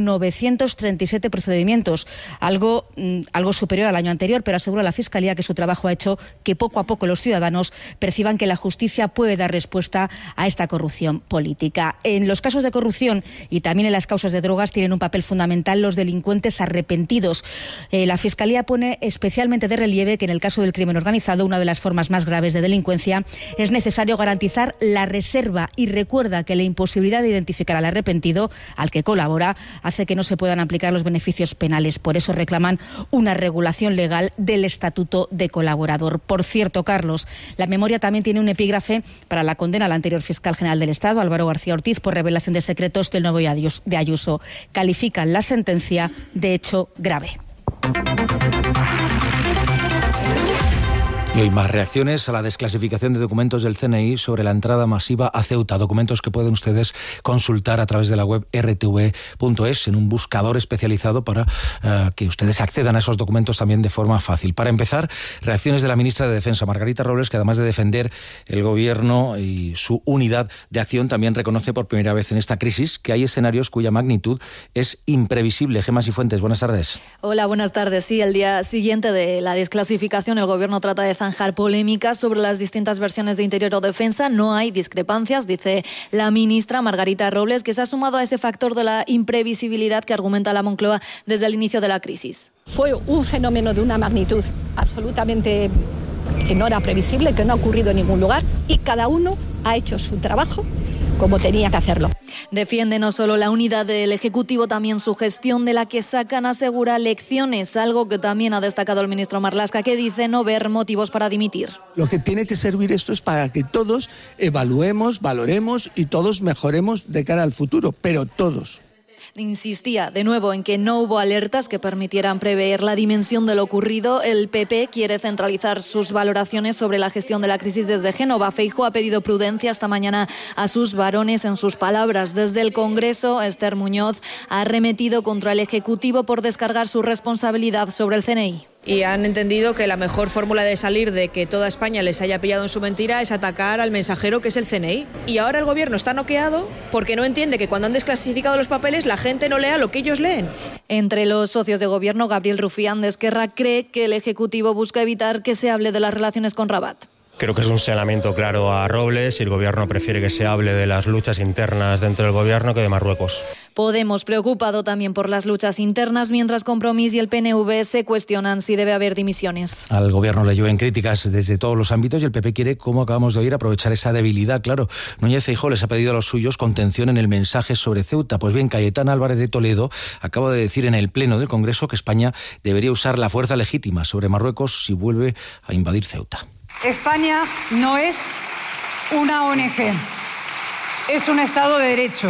937 procedimientos, algo superior al año anterior, pero asegura la Fiscalía que su trabajo ha hecho que poco a poco los ciudadanos perciban que la justicia puede dar respuesta a esta corrupción política. En los casos de corrupción y también en las causas de drogas tienen un papel fundamental los delincuentes arrepentidos. La Fiscalía pone especialmente de relieve que en el caso del crimen organizado, una de las formas más graves de delincuencia, es necesario garantizar la reserva y recuerda que la imposibilidad de identificar al arrepentido, al que colabora, hace que no se puedan aplicar los beneficios penales. Por eso reclaman una regulación legal del estatuto de colaborador. Por cierto, Carlos, la memoria también tiene un epígrafe para la condena al anterior fiscal general del Estado, Álvaro García Ortiz, por revelación de secretos del nuevo de Ayuso. Califican la sentencia de hecho grave. Y hoy más reacciones a la desclasificación de documentos del CNI sobre la entrada masiva a Ceuta. Documentos que pueden ustedes consultar a través de la web rtv.es en un buscador especializado para que ustedes accedan a esos documentos también de forma fácil. Para empezar, reacciones de la ministra de Defensa, Margarita Robles, que además de defender el Gobierno y su unidad de acción, también reconoce por primera vez en esta crisis que hay escenarios cuya magnitud es imprevisible. Gemma Sifuentes, buenas tardes. Hola, buenas tardes. Sí, el día siguiente de la desclasificación, el Gobierno trata de zanjar polémicas sobre las distintas versiones de Interior o Defensa. No hay discrepancias, dice la ministra Margarita Robles, que se ha sumado a ese factor de la imprevisibilidad que argumenta la Moncloa desde el inicio de la crisis. Fue un fenómeno de una magnitud absolutamente que no era previsible, que no ha ocurrido en ningún lugar, y cada uno ha hecho su trabajo como tenía que hacerlo. Defiende no solo la unidad del Ejecutivo, también su gestión, de la que sacan, asegura, lecciones, algo que también ha destacado el ministro Marlaska, que dice no ver motivos para dimitir. Lo que tiene que servir esto es para que todos evaluemos, valoremos y todos mejoremos de cara al futuro, pero todos. insistía de nuevo en que no hubo alertas que permitieran prever la dimensión de lo ocurrido. El PP quiere centralizar sus valoraciones sobre la gestión de la crisis desde Génova. Feijóo ha pedido prudencia esta mañana a sus varones en sus palabras. Desde el Congreso, Esther Muñoz ha arremetido contra el Ejecutivo por descargar su responsabilidad sobre el CNI. Y han entendido que la mejor fórmula de salir de que toda España les haya pillado en su mentira es atacar al mensajero, que es el CNI. Y ahora el gobierno está noqueado porque no entiende que cuando han desclasificado los papeles la gente no lea lo que ellos leen. Entre los socios de gobierno, Gabriel Rufián de Esquerra cree que el Ejecutivo busca evitar que se hable de las relaciones con Rabat. Creo que es un señalamiento claro a Robles y el Gobierno prefiere que se hable de las luchas internas dentro del Gobierno que de Marruecos. Podemos, preocupado también por las luchas internas, mientras Compromís y el PNV se cuestionan si debe haber dimisiones. Al Gobierno le llueven críticas desde todos los ámbitos y el PP quiere, como acabamos de oír, aprovechar esa debilidad. Claro, Núñez Feijóo les ha pedido a los suyos contención en el mensaje sobre Ceuta. Pues bien, Cayetana Álvarez de Toledo acaba de decir en el Pleno del Congreso que España debería usar la fuerza legítima sobre Marruecos si vuelve a invadir Ceuta. España no es una ONG, es un Estado de Derecho.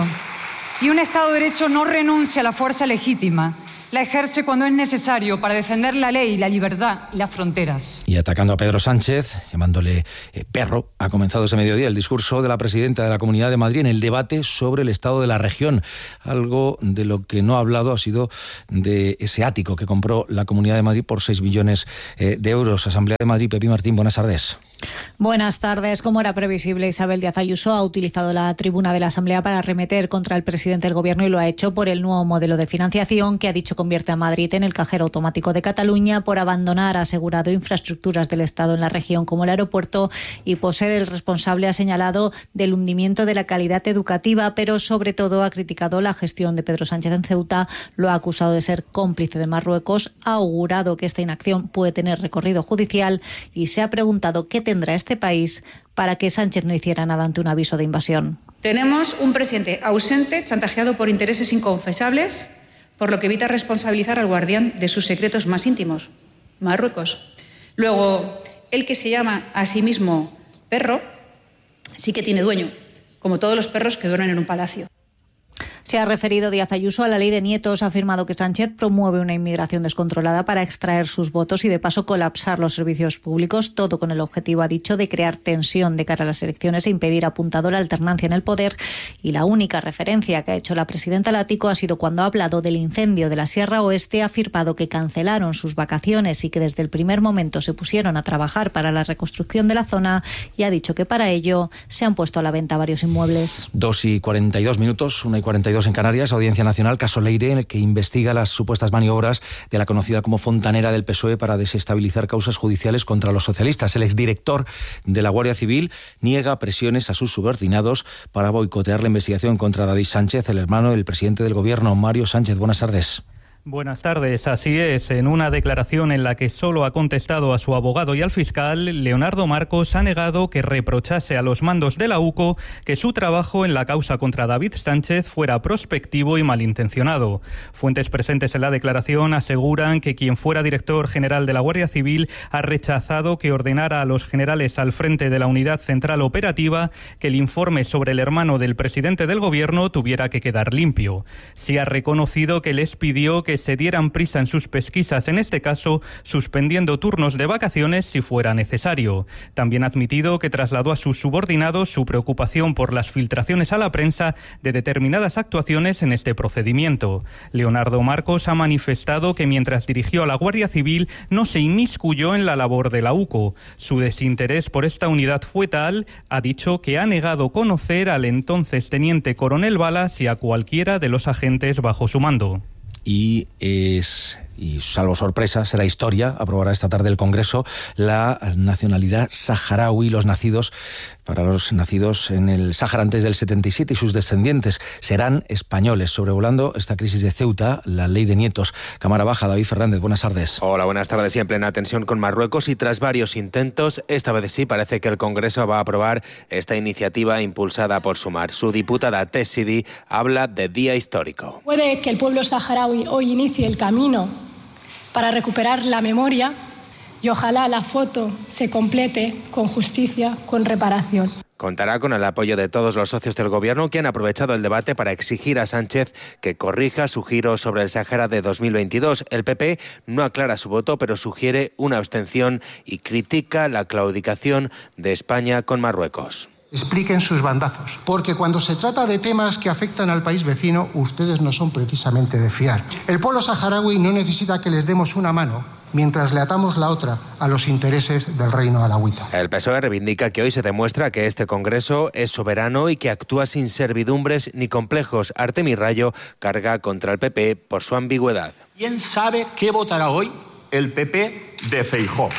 Y un Estado de Derecho no renuncia a la fuerza legítima. La ejerce cuando es necesario para defender la ley, la libertad y las fronteras. Y atacando a Pedro Sánchez, llamándole perro, ha comenzado ese mediodía el discurso de la presidenta de la Comunidad de Madrid en el debate sobre el estado de la región. Algo de lo que no ha hablado ha sido de ese ático que compró la Comunidad de Madrid por 6 billones de euros. Asamblea de Madrid, Pepi Martín, buenas tardes. Buenas tardes. Como era previsible, Isabel Díaz Ayuso ha utilizado la tribuna de la Asamblea para arremeter contra el presidente del Gobierno y lo ha hecho por el nuevo modelo de financiación que ha dicho convierte a Madrid en el cajero automático de Cataluña, por abandonar, ha asegurado, infraestructuras del Estado en la región como el aeropuerto y por ser el responsable, ha señalado, del hundimiento de la calidad educativa, pero sobre todo ha criticado la gestión de Pedro Sánchez en Ceuta, lo ha acusado de ser cómplice de Marruecos, ha augurado que esta inacción puede tener recorrido judicial y se ha preguntado qué tendrá este país para que Sánchez no hiciera nada ante un aviso de invasión. Tenemos un presidente ausente, chantajeado por intereses inconfesables, por lo que evita responsabilizar al guardián de sus secretos más íntimos, Marruecos. Luego, el que se llama a sí mismo perro, sí que tiene dueño, como todos los perros que duermen en un palacio. Se ha referido Díaz Ayuso a la ley de nietos, ha afirmado que Sánchez promueve una inmigración descontrolada para extraer sus votos y de paso colapsar los servicios públicos, todo con el objetivo, ha dicho, de crear tensión de cara a las elecciones e impedir, apuntado, la alternancia en el poder. Y la única referencia que ha hecho la presidenta al ático ha sido cuando ha hablado del incendio de la Sierra Oeste, ha afirmado que cancelaron sus vacaciones y que desde el primer momento se pusieron a trabajar para la reconstrucción de la zona y ha dicho que para ello se han puesto a la venta varios inmuebles. 2:42, 1:42 en Canarias. Audiencia Nacional, caso Leire, en el que investiga las supuestas maniobras de la conocida como fontanera del PSOE para desestabilizar causas judiciales contra los socialistas. El exdirector de la Guardia Civil niega presiones a sus subordinados para boicotear la investigación contra David Sánchez, el hermano del presidente del Gobierno, Mario Sánchez. Buenas tardes. Buenas tardes, así es. En una declaración en la que solo ha contestado a su abogado y al fiscal, Leonardo Marcos ha negado que reprochase a los mandos de la UCO que su trabajo en la causa contra David Sánchez fuera prospectivo y malintencionado. Fuentes presentes en la declaración aseguran que quien fuera director general de la Guardia Civil ha rechazado que ordenara a los generales al frente de la Unidad Central Operativa que el informe sobre el hermano del presidente del Gobierno tuviera que quedar limpio. Sí ha reconocido que les pidió que se dieran prisa en sus pesquisas, en este caso suspendiendo turnos de vacaciones si fuera necesario. También ha admitido que trasladó a sus subordinados su preocupación por las filtraciones a la prensa de determinadas actuaciones en este procedimiento. Leonardo Marcos ha manifestado que mientras dirigió a la Guardia Civil no se inmiscuyó en la labor de la UCO. Su desinterés por esta unidad fue tal, ha dicho, que ha negado conocer al entonces teniente coronel Balas y a cualquiera de los agentes bajo su mando. Y salvo sorpresa, será historia, aprobará esta tarde el Congreso la nacionalidad saharaui. Para los nacidos en el Sáhara antes del 77 y sus descendientes serán españoles. Sobrevolando esta crisis de Ceuta, la ley de nietos. Cámara Baja, David Fernández, buenas tardes. Hola, buenas tardes. Y en plena tensión con Marruecos y tras varios intentos, esta vez sí parece que el Congreso va a aprobar esta iniciativa impulsada por Sumar. Su diputada Tess Sidi habla de día histórico. Puede que el pueblo saharaui hoy inicie el camino para recuperar la memoria y ojalá la foto se complete con justicia, con reparación. Contará con el apoyo de todos los socios del Gobierno que han aprovechado el debate para exigir a Sánchez que corrija su giro sobre el Sáhara de 2022. El PP no aclara su voto, pero sugiere una abstención y critica la claudicación de España con Marruecos. Expliquen sus bandazos, porque cuando se trata de temas que afectan al país vecino, ustedes no son precisamente de fiar. El pueblo saharaui no necesita que les demos una mano mientras le atamos la otra a los intereses del reino alauita. El PSOE reivindica que hoy se demuestra que este Congreso es soberano y que actúa sin servidumbres ni complejos. Artemi Rayo carga contra el PP por su ambigüedad. ¿Quién sabe qué votará hoy el PP de Feijóo?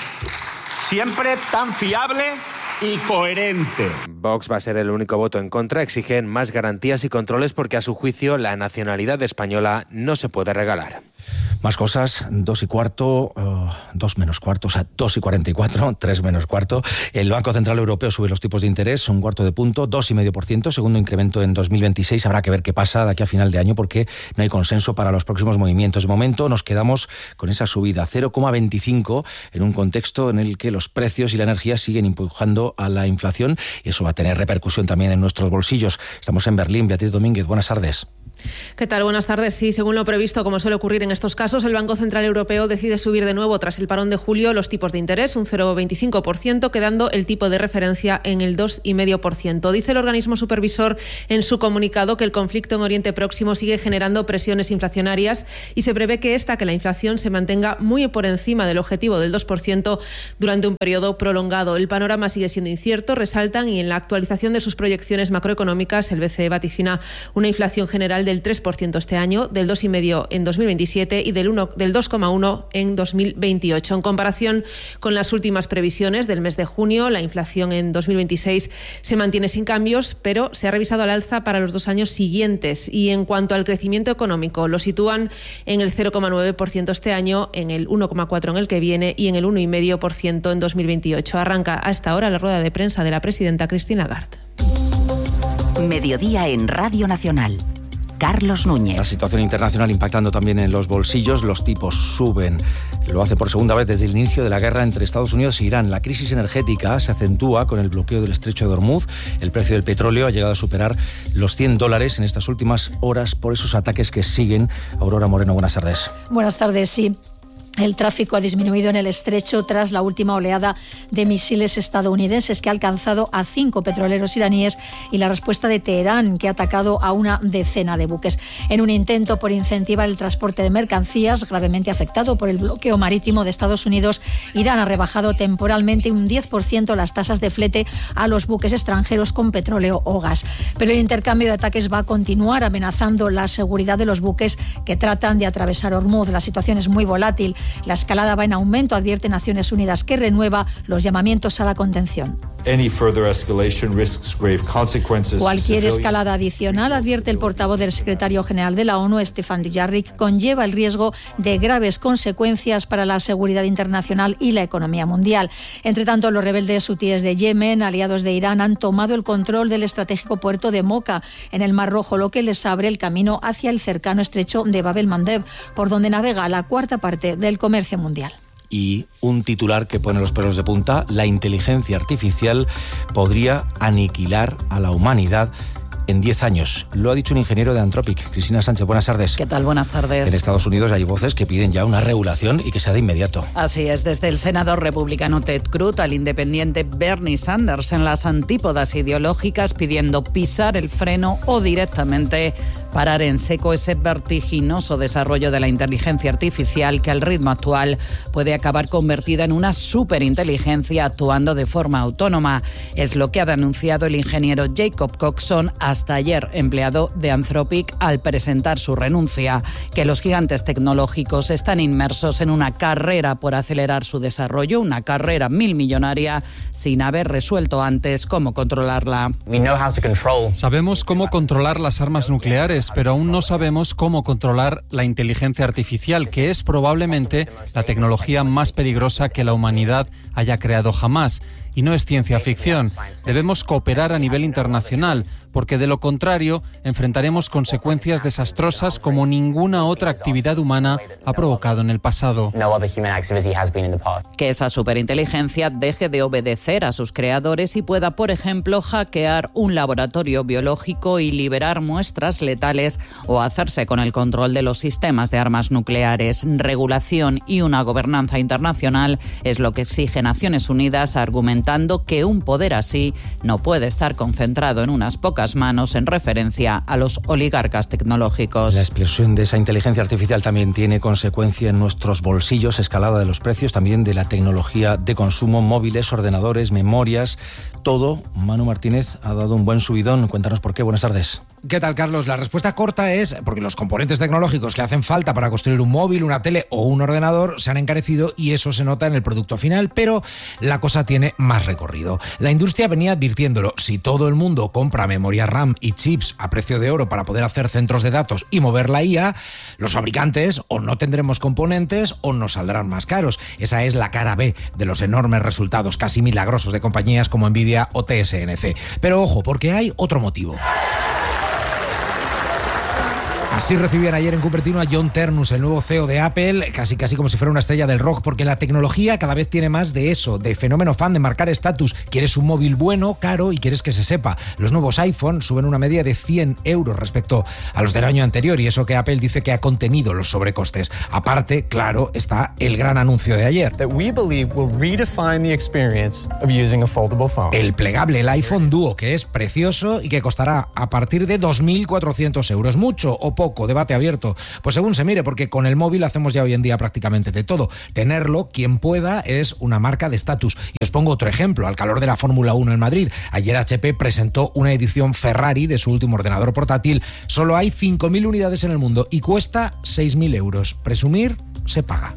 Siempre tan fiable y coherente. Vox va a ser el único voto en contra. Exigen más garantías y controles porque a su juicio la nacionalidad española no se puede regalar. Más cosas, 2:15, 2 menos cuarto, o sea, 2:44, 3 menos cuarto. El Banco Central Europeo sube los tipos de interés, 1/4 de punto, 2,5%, segundo incremento en 2026. Habrá que ver qué pasa de aquí a final de año porque no hay consenso para los próximos movimientos. De momento nos quedamos con esa subida, 0,25, en un contexto en el que los precios y la energía siguen empujando a la inflación y eso va a tener repercusión también en nuestros bolsillos. Estamos en Berlín. Beatriz Domínguez, buenas tardes. ¿Qué tal? Buenas tardes. Sí, según lo previsto, como suele ocurrir en estos casos, el Banco Central Europeo decide subir de nuevo tras el parón de julio los tipos de interés, un 0,25%, quedando el tipo de referencia en el 2,5%. Dice el organismo supervisor en su comunicado que el conflicto en Oriente Próximo sigue generando presiones inflacionarias y se prevé que la inflación se mantenga muy por encima del objetivo del 2% durante un periodo prolongado. El panorama sigue siendo incierto, resaltan, y en la actualización de sus proyecciones macroeconómicas, el BCE vaticina una inflación general del 3% este año, del 2,5% en 2027 y del 2,1% en 2028. En comparación con las últimas previsiones del mes de junio, la inflación en 2026 se mantiene sin cambios, pero se ha revisado al alza para los 2 años siguientes. Y en cuanto al crecimiento económico, lo sitúan en el 0,9% este año, en el 1,4% en el que viene y en el 1,5% en 2028. Arranca a esta hora la rueda de prensa de la presidenta Christine Lagarde. Mediodía en Radio Nacional. Carlos Núñez. La situación internacional impactando también en los bolsillos, los tipos suben. Lo hace por segunda vez desde el inicio de la guerra entre Estados Unidos e Irán. La crisis energética se acentúa con el bloqueo del estrecho de Hormuz. El precio del petróleo ha llegado a superar los $100 en estas últimas horas por esos ataques que siguen. Aurora Moreno, buenas tardes. Buenas tardes, sí. El tráfico ha disminuido en el estrecho tras la última oleada de misiles estadounidenses que ha alcanzado a 5 petroleros iraníes y la respuesta de Teherán, que ha atacado a una decena de buques. En un intento por incentivar el transporte de mercancías gravemente afectado por el bloqueo marítimo de Estados Unidos, Irán ha rebajado temporalmente un 10% las tasas de flete a los buques extranjeros con petróleo o gas. Pero el intercambio de ataques va a continuar, amenazando la seguridad de los buques que tratan de atravesar Hormuz. La situación es muy volátil. La escalada va en aumento, advierte Naciones Unidas, que renueva los llamamientos a la contención. Cualquier escalada adicional, advierte el portavoz del secretario general de la ONU, Stefan Dujarric, conlleva el riesgo de graves consecuencias para la seguridad internacional y la economía mundial. Entre tanto, los rebeldes hutíes de Yemen, aliados de Irán, han tomado el control del estratégico puerto de Mocha, en el Mar Rojo, lo que les abre el camino hacia el cercano estrecho de Bab el-Mandeb, por donde navega la cuarta parte del comercio mundial. Y un titular que pone los pelos de punta: la inteligencia artificial podría aniquilar a la humanidad en 10 años. Lo ha dicho un ingeniero de Anthropic. Cristina Sánchez, buenas tardes. ¿Qué tal? Buenas tardes. En Estados Unidos hay voces que piden ya una regulación y que sea de inmediato. Así es, desde el senador republicano Ted Cruz al independiente Bernie Sanders, en las antípodas ideológicas, pidiendo pisar el freno o directamente parar en seco ese vertiginoso desarrollo de la inteligencia artificial que al ritmo actual puede acabar convertida en una superinteligencia actuando de forma autónoma. Es lo que ha denunciado el ingeniero Jacob Coxon, hasta ayer empleado de Anthropic, al presentar su renuncia, que los gigantes tecnológicos están inmersos en una carrera por acelerar su desarrollo, una carrera milmillonaria, sin haber resuelto antes cómo controlarla. Sabemos cómo controlar las armas nucleares, pero aún no sabemos cómo controlar la inteligencia artificial, que es probablemente la tecnología más peligrosa que la humanidad haya creado jamás. y no es ciencia ficción. Debemos cooperar a nivel internacional, porque de lo contrario enfrentaremos consecuencias desastrosas como ninguna otra actividad humana ha provocado en el pasado. Que esa superinteligencia deje de obedecer a sus creadores y pueda, por ejemplo, hackear un laboratorio biológico y liberar muestras letales o hacerse con el control de los sistemas de armas nucleares. Regulación y una gobernanza internacional es lo que exige Naciones Unidas, argumentando que un poder así no puede estar concentrado en unas pocas manos, en referencia a los oligarcas tecnológicos. La explosión de esa inteligencia artificial también tiene consecuencia en nuestros bolsillos, escalada de los precios también de la tecnología de consumo, móviles, ordenadores, memorias, todo. Manu Martínez ha dado un buen subidón. Cuéntanos por qué. Buenas tardes. ¿Qué tal, Carlos? La respuesta corta es porque los componentes tecnológicos que hacen falta para construir un móvil, una tele o un ordenador se han encarecido y eso se nota en el producto final, pero la cosa tiene más recorrido. La industria venía advirtiéndolo. Si todo el mundo compra memoria RAM y chips a precio de oro para poder hacer centros de datos y mover la IA, los fabricantes o no tendremos componentes o nos saldrán más caros. Esa es la cara B de los enormes resultados casi milagrosos de compañías como Nvidia o TSMC. Pero ojo, porque hay otro motivo. Así recibían ayer en Cupertino a John Ternus, el nuevo CEO de Apple, casi como si fuera una estrella del rock, porque la tecnología cada vez tiene más de eso, de fenómeno fan, de marcar estatus. Quieres un móvil bueno, caro y quieres que se sepa. Los nuevos iPhone suben una media de 100 euros respecto a los del año anterior, y eso que Apple dice que ha contenido los sobrecostes. Aparte, claro, está el gran anuncio de ayer. El plegable, el iPhone Duo, que es precioso y que costará a partir de 2.400 euros. ¿Mucho o poco? Debate abierto. Pues según se mire, porque con el móvil hacemos ya hoy en día prácticamente de todo. Tenerlo, quien pueda, es una marca de estatus. Y os pongo otro ejemplo, al calor de la Fórmula 1 en Madrid. Ayer HP presentó una edición Ferrari de su último ordenador portátil. Solo hay 5.000 unidades en el mundo y cuesta 6.000 euros. Presumir se paga.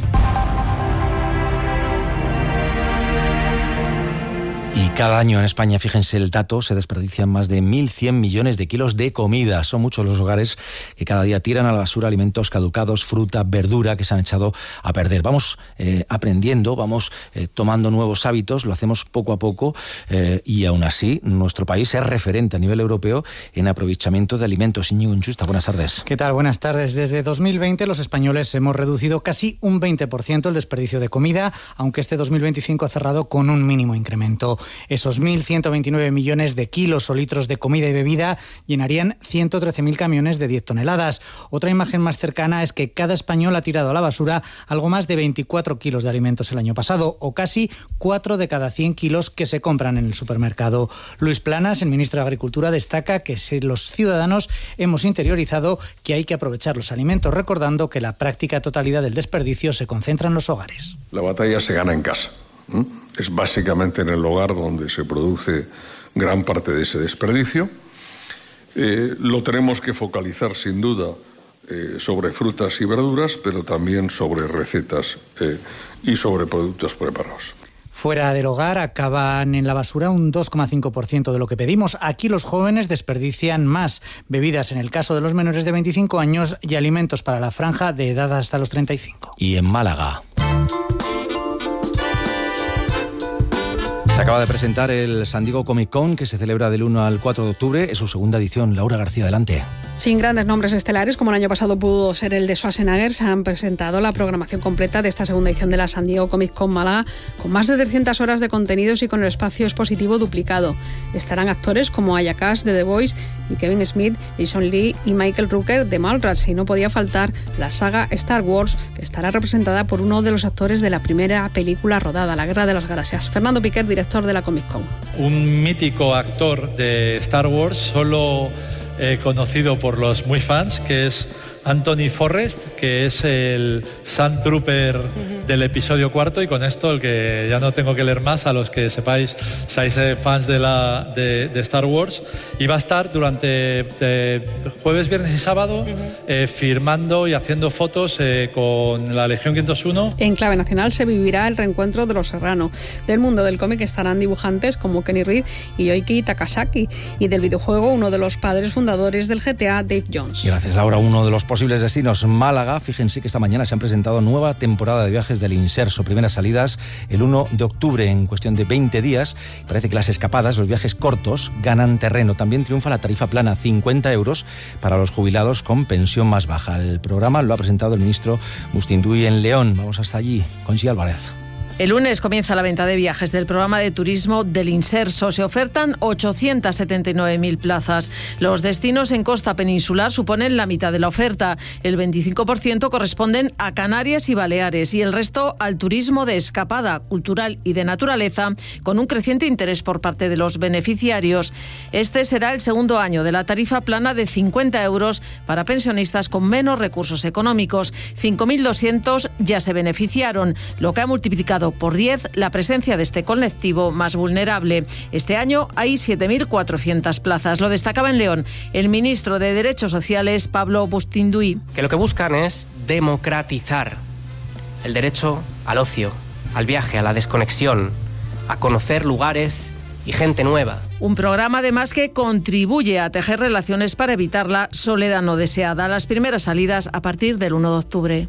Y cada año en España, fíjense el dato, se desperdician más de 1.100 millones de kilos de comida. Son muchos los hogares que cada día tiran a la basura alimentos caducados, fruta, verdura que se han echado a perder. Vamos aprendiendo, vamos tomando nuevos hábitos, lo hacemos poco a poco y aún así nuestro país es referente a nivel europeo en aprovechamiento de alimentos. Íñigo Inchusta, buenas tardes. ¿Qué tal? Buenas tardes. Desde 2020 los españoles hemos reducido casi un 20% el desperdicio de comida, aunque este 2025 ha cerrado con un mínimo incremento. Esos 1.129 millones de kilos o litros de comida y bebida llenarían 113.000 camiones de 10 toneladas. Otra imagen más cercana es que cada español ha tirado a la basura algo más de 24 kilos de alimentos el año pasado, o casi 4 de cada 100 kilos que se compran en el supermercado. Luis Planas, el ministro de Agricultura, destaca que los ciudadanos hemos interiorizado que hay que aprovechar los alimentos, recordando que la práctica totalidad del desperdicio se concentra en los hogares. La batalla se gana en casa. Es básicamente en el hogar donde se produce gran parte de ese desperdicio. Lo tenemos que focalizar sin duda sobre frutas y verduras, pero también sobre recetas y sobre productos preparados. Fuera del hogar acaban en la basura un 2,5% de lo que pedimos. Aquí los jóvenes desperdician más: bebidas en el caso de los menores de 25 años y alimentos para la franja de edad hasta los 35. Y en Málaga se acaba de presentar el San Diego Comic Con, que se celebra del 1 al 4 de octubre. Es su segunda edición. Laura García, adelante. Sin grandes nombres estelares, como el año pasado pudo ser el de Schwarzenegger, se han presentado la programación completa de esta segunda edición de la San Diego Comic Con Málaga, con más de 300 horas de contenidos y con el espacio expositivo duplicado. Estarán actores como Aya Cash de The Voice y Kevin Smith, Jason Lee y Michael Rooker de Mallrats, y no podía faltar la saga Star Wars, que estará representada por uno de los actores de la primera película rodada, La Guerra de las Galaxias. Fernando Piquer, director de la Comic Con. Un mítico actor de Star Wars, solo conocido por los muy fans, que es Anthony Forrest, que es el Sand Trooper del episodio 4, y con esto el que ya no tengo que leer más a los que seáis fans de Star Wars, y va a estar durante jueves, viernes y sábado firmando y haciendo fotos con la Legión 501. En clave nacional se vivirá el reencuentro de los Serrano. Del mundo del cómic estarán dibujantes como Kenny Reed y Yoiki Takasaki, y del videojuego uno de los padres fundadores del GTA, Dave Jones. Gracias, Laura. Uno de los posibles destinos, Málaga. Fíjense que esta mañana se han presentado nueva temporada de viajes del Inserso. Primeras salidas el 1 de octubre en cuestión de 20 días. Parece que las escapadas, los viajes cortos, ganan terreno. También triunfa la tarifa plana, 50 euros para los jubilados con pensión más baja. El programa lo ha presentado el ministro Bustinduy en León. Vamos hasta allí con G. Álvarez. El lunes comienza la venta de viajes del programa de turismo del Inserso. Se ofertan 879.000 plazas. Los destinos en costa peninsular suponen la mitad de la oferta. El 25% corresponden a Canarias y Baleares y el resto al turismo de escapada, cultural y de naturaleza, con un creciente interés por parte de los beneficiarios. Este será el segundo año de la tarifa plana de 50 euros para pensionistas con menos recursos económicos. 5.200 ya se beneficiaron, lo que ha multiplicado por 10 la presencia de este colectivo más vulnerable. Este año hay 7.400 plazas. Lo destacaba en León el ministro de Derechos Sociales, Pablo Bustinduy. Que lo que buscan es democratizar el derecho al ocio, al viaje, a la desconexión, a conocer lugares y gente nueva. Un programa además que contribuye a tejer relaciones para evitar la soledad no deseada. Las primeras salidas a partir del 1 de octubre.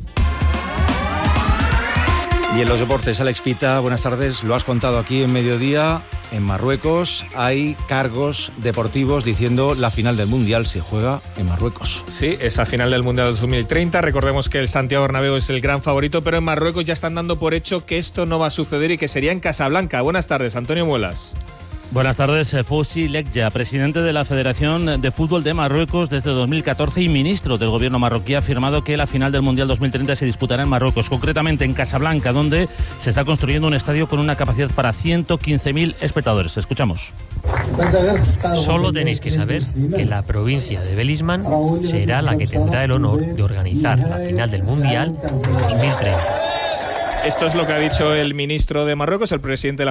Y en los deportes, Alex Pita, buenas tardes. Lo has contado aquí en Mediodía. En Marruecos hay cargos deportivos diciendo la final del Mundial se juega en Marruecos. Sí, esa final del Mundial 2030. Recordemos que el Santiago Bernabéu es el gran favorito, pero en Marruecos ya están dando por hecho que esto no va a suceder y que sería en Casablanca. Buenas tardes, Antonio Muelas. Buenas tardes, Fouzi Lekja, presidente de la Federación de Fútbol de Marruecos desde 2014 y ministro del gobierno marroquí, ha afirmado que la final del Mundial 2030 se disputará en Marruecos, concretamente en Casablanca, donde se está construyendo un estadio con una capacidad para 115.000 espectadores. Escuchamos. Solo tenéis que saber que la provincia de Belisman será la que tendrá el honor de organizar la final del Mundial 2030. Esto es lo que ha dicho el ministro de Marruecos, el presidente de la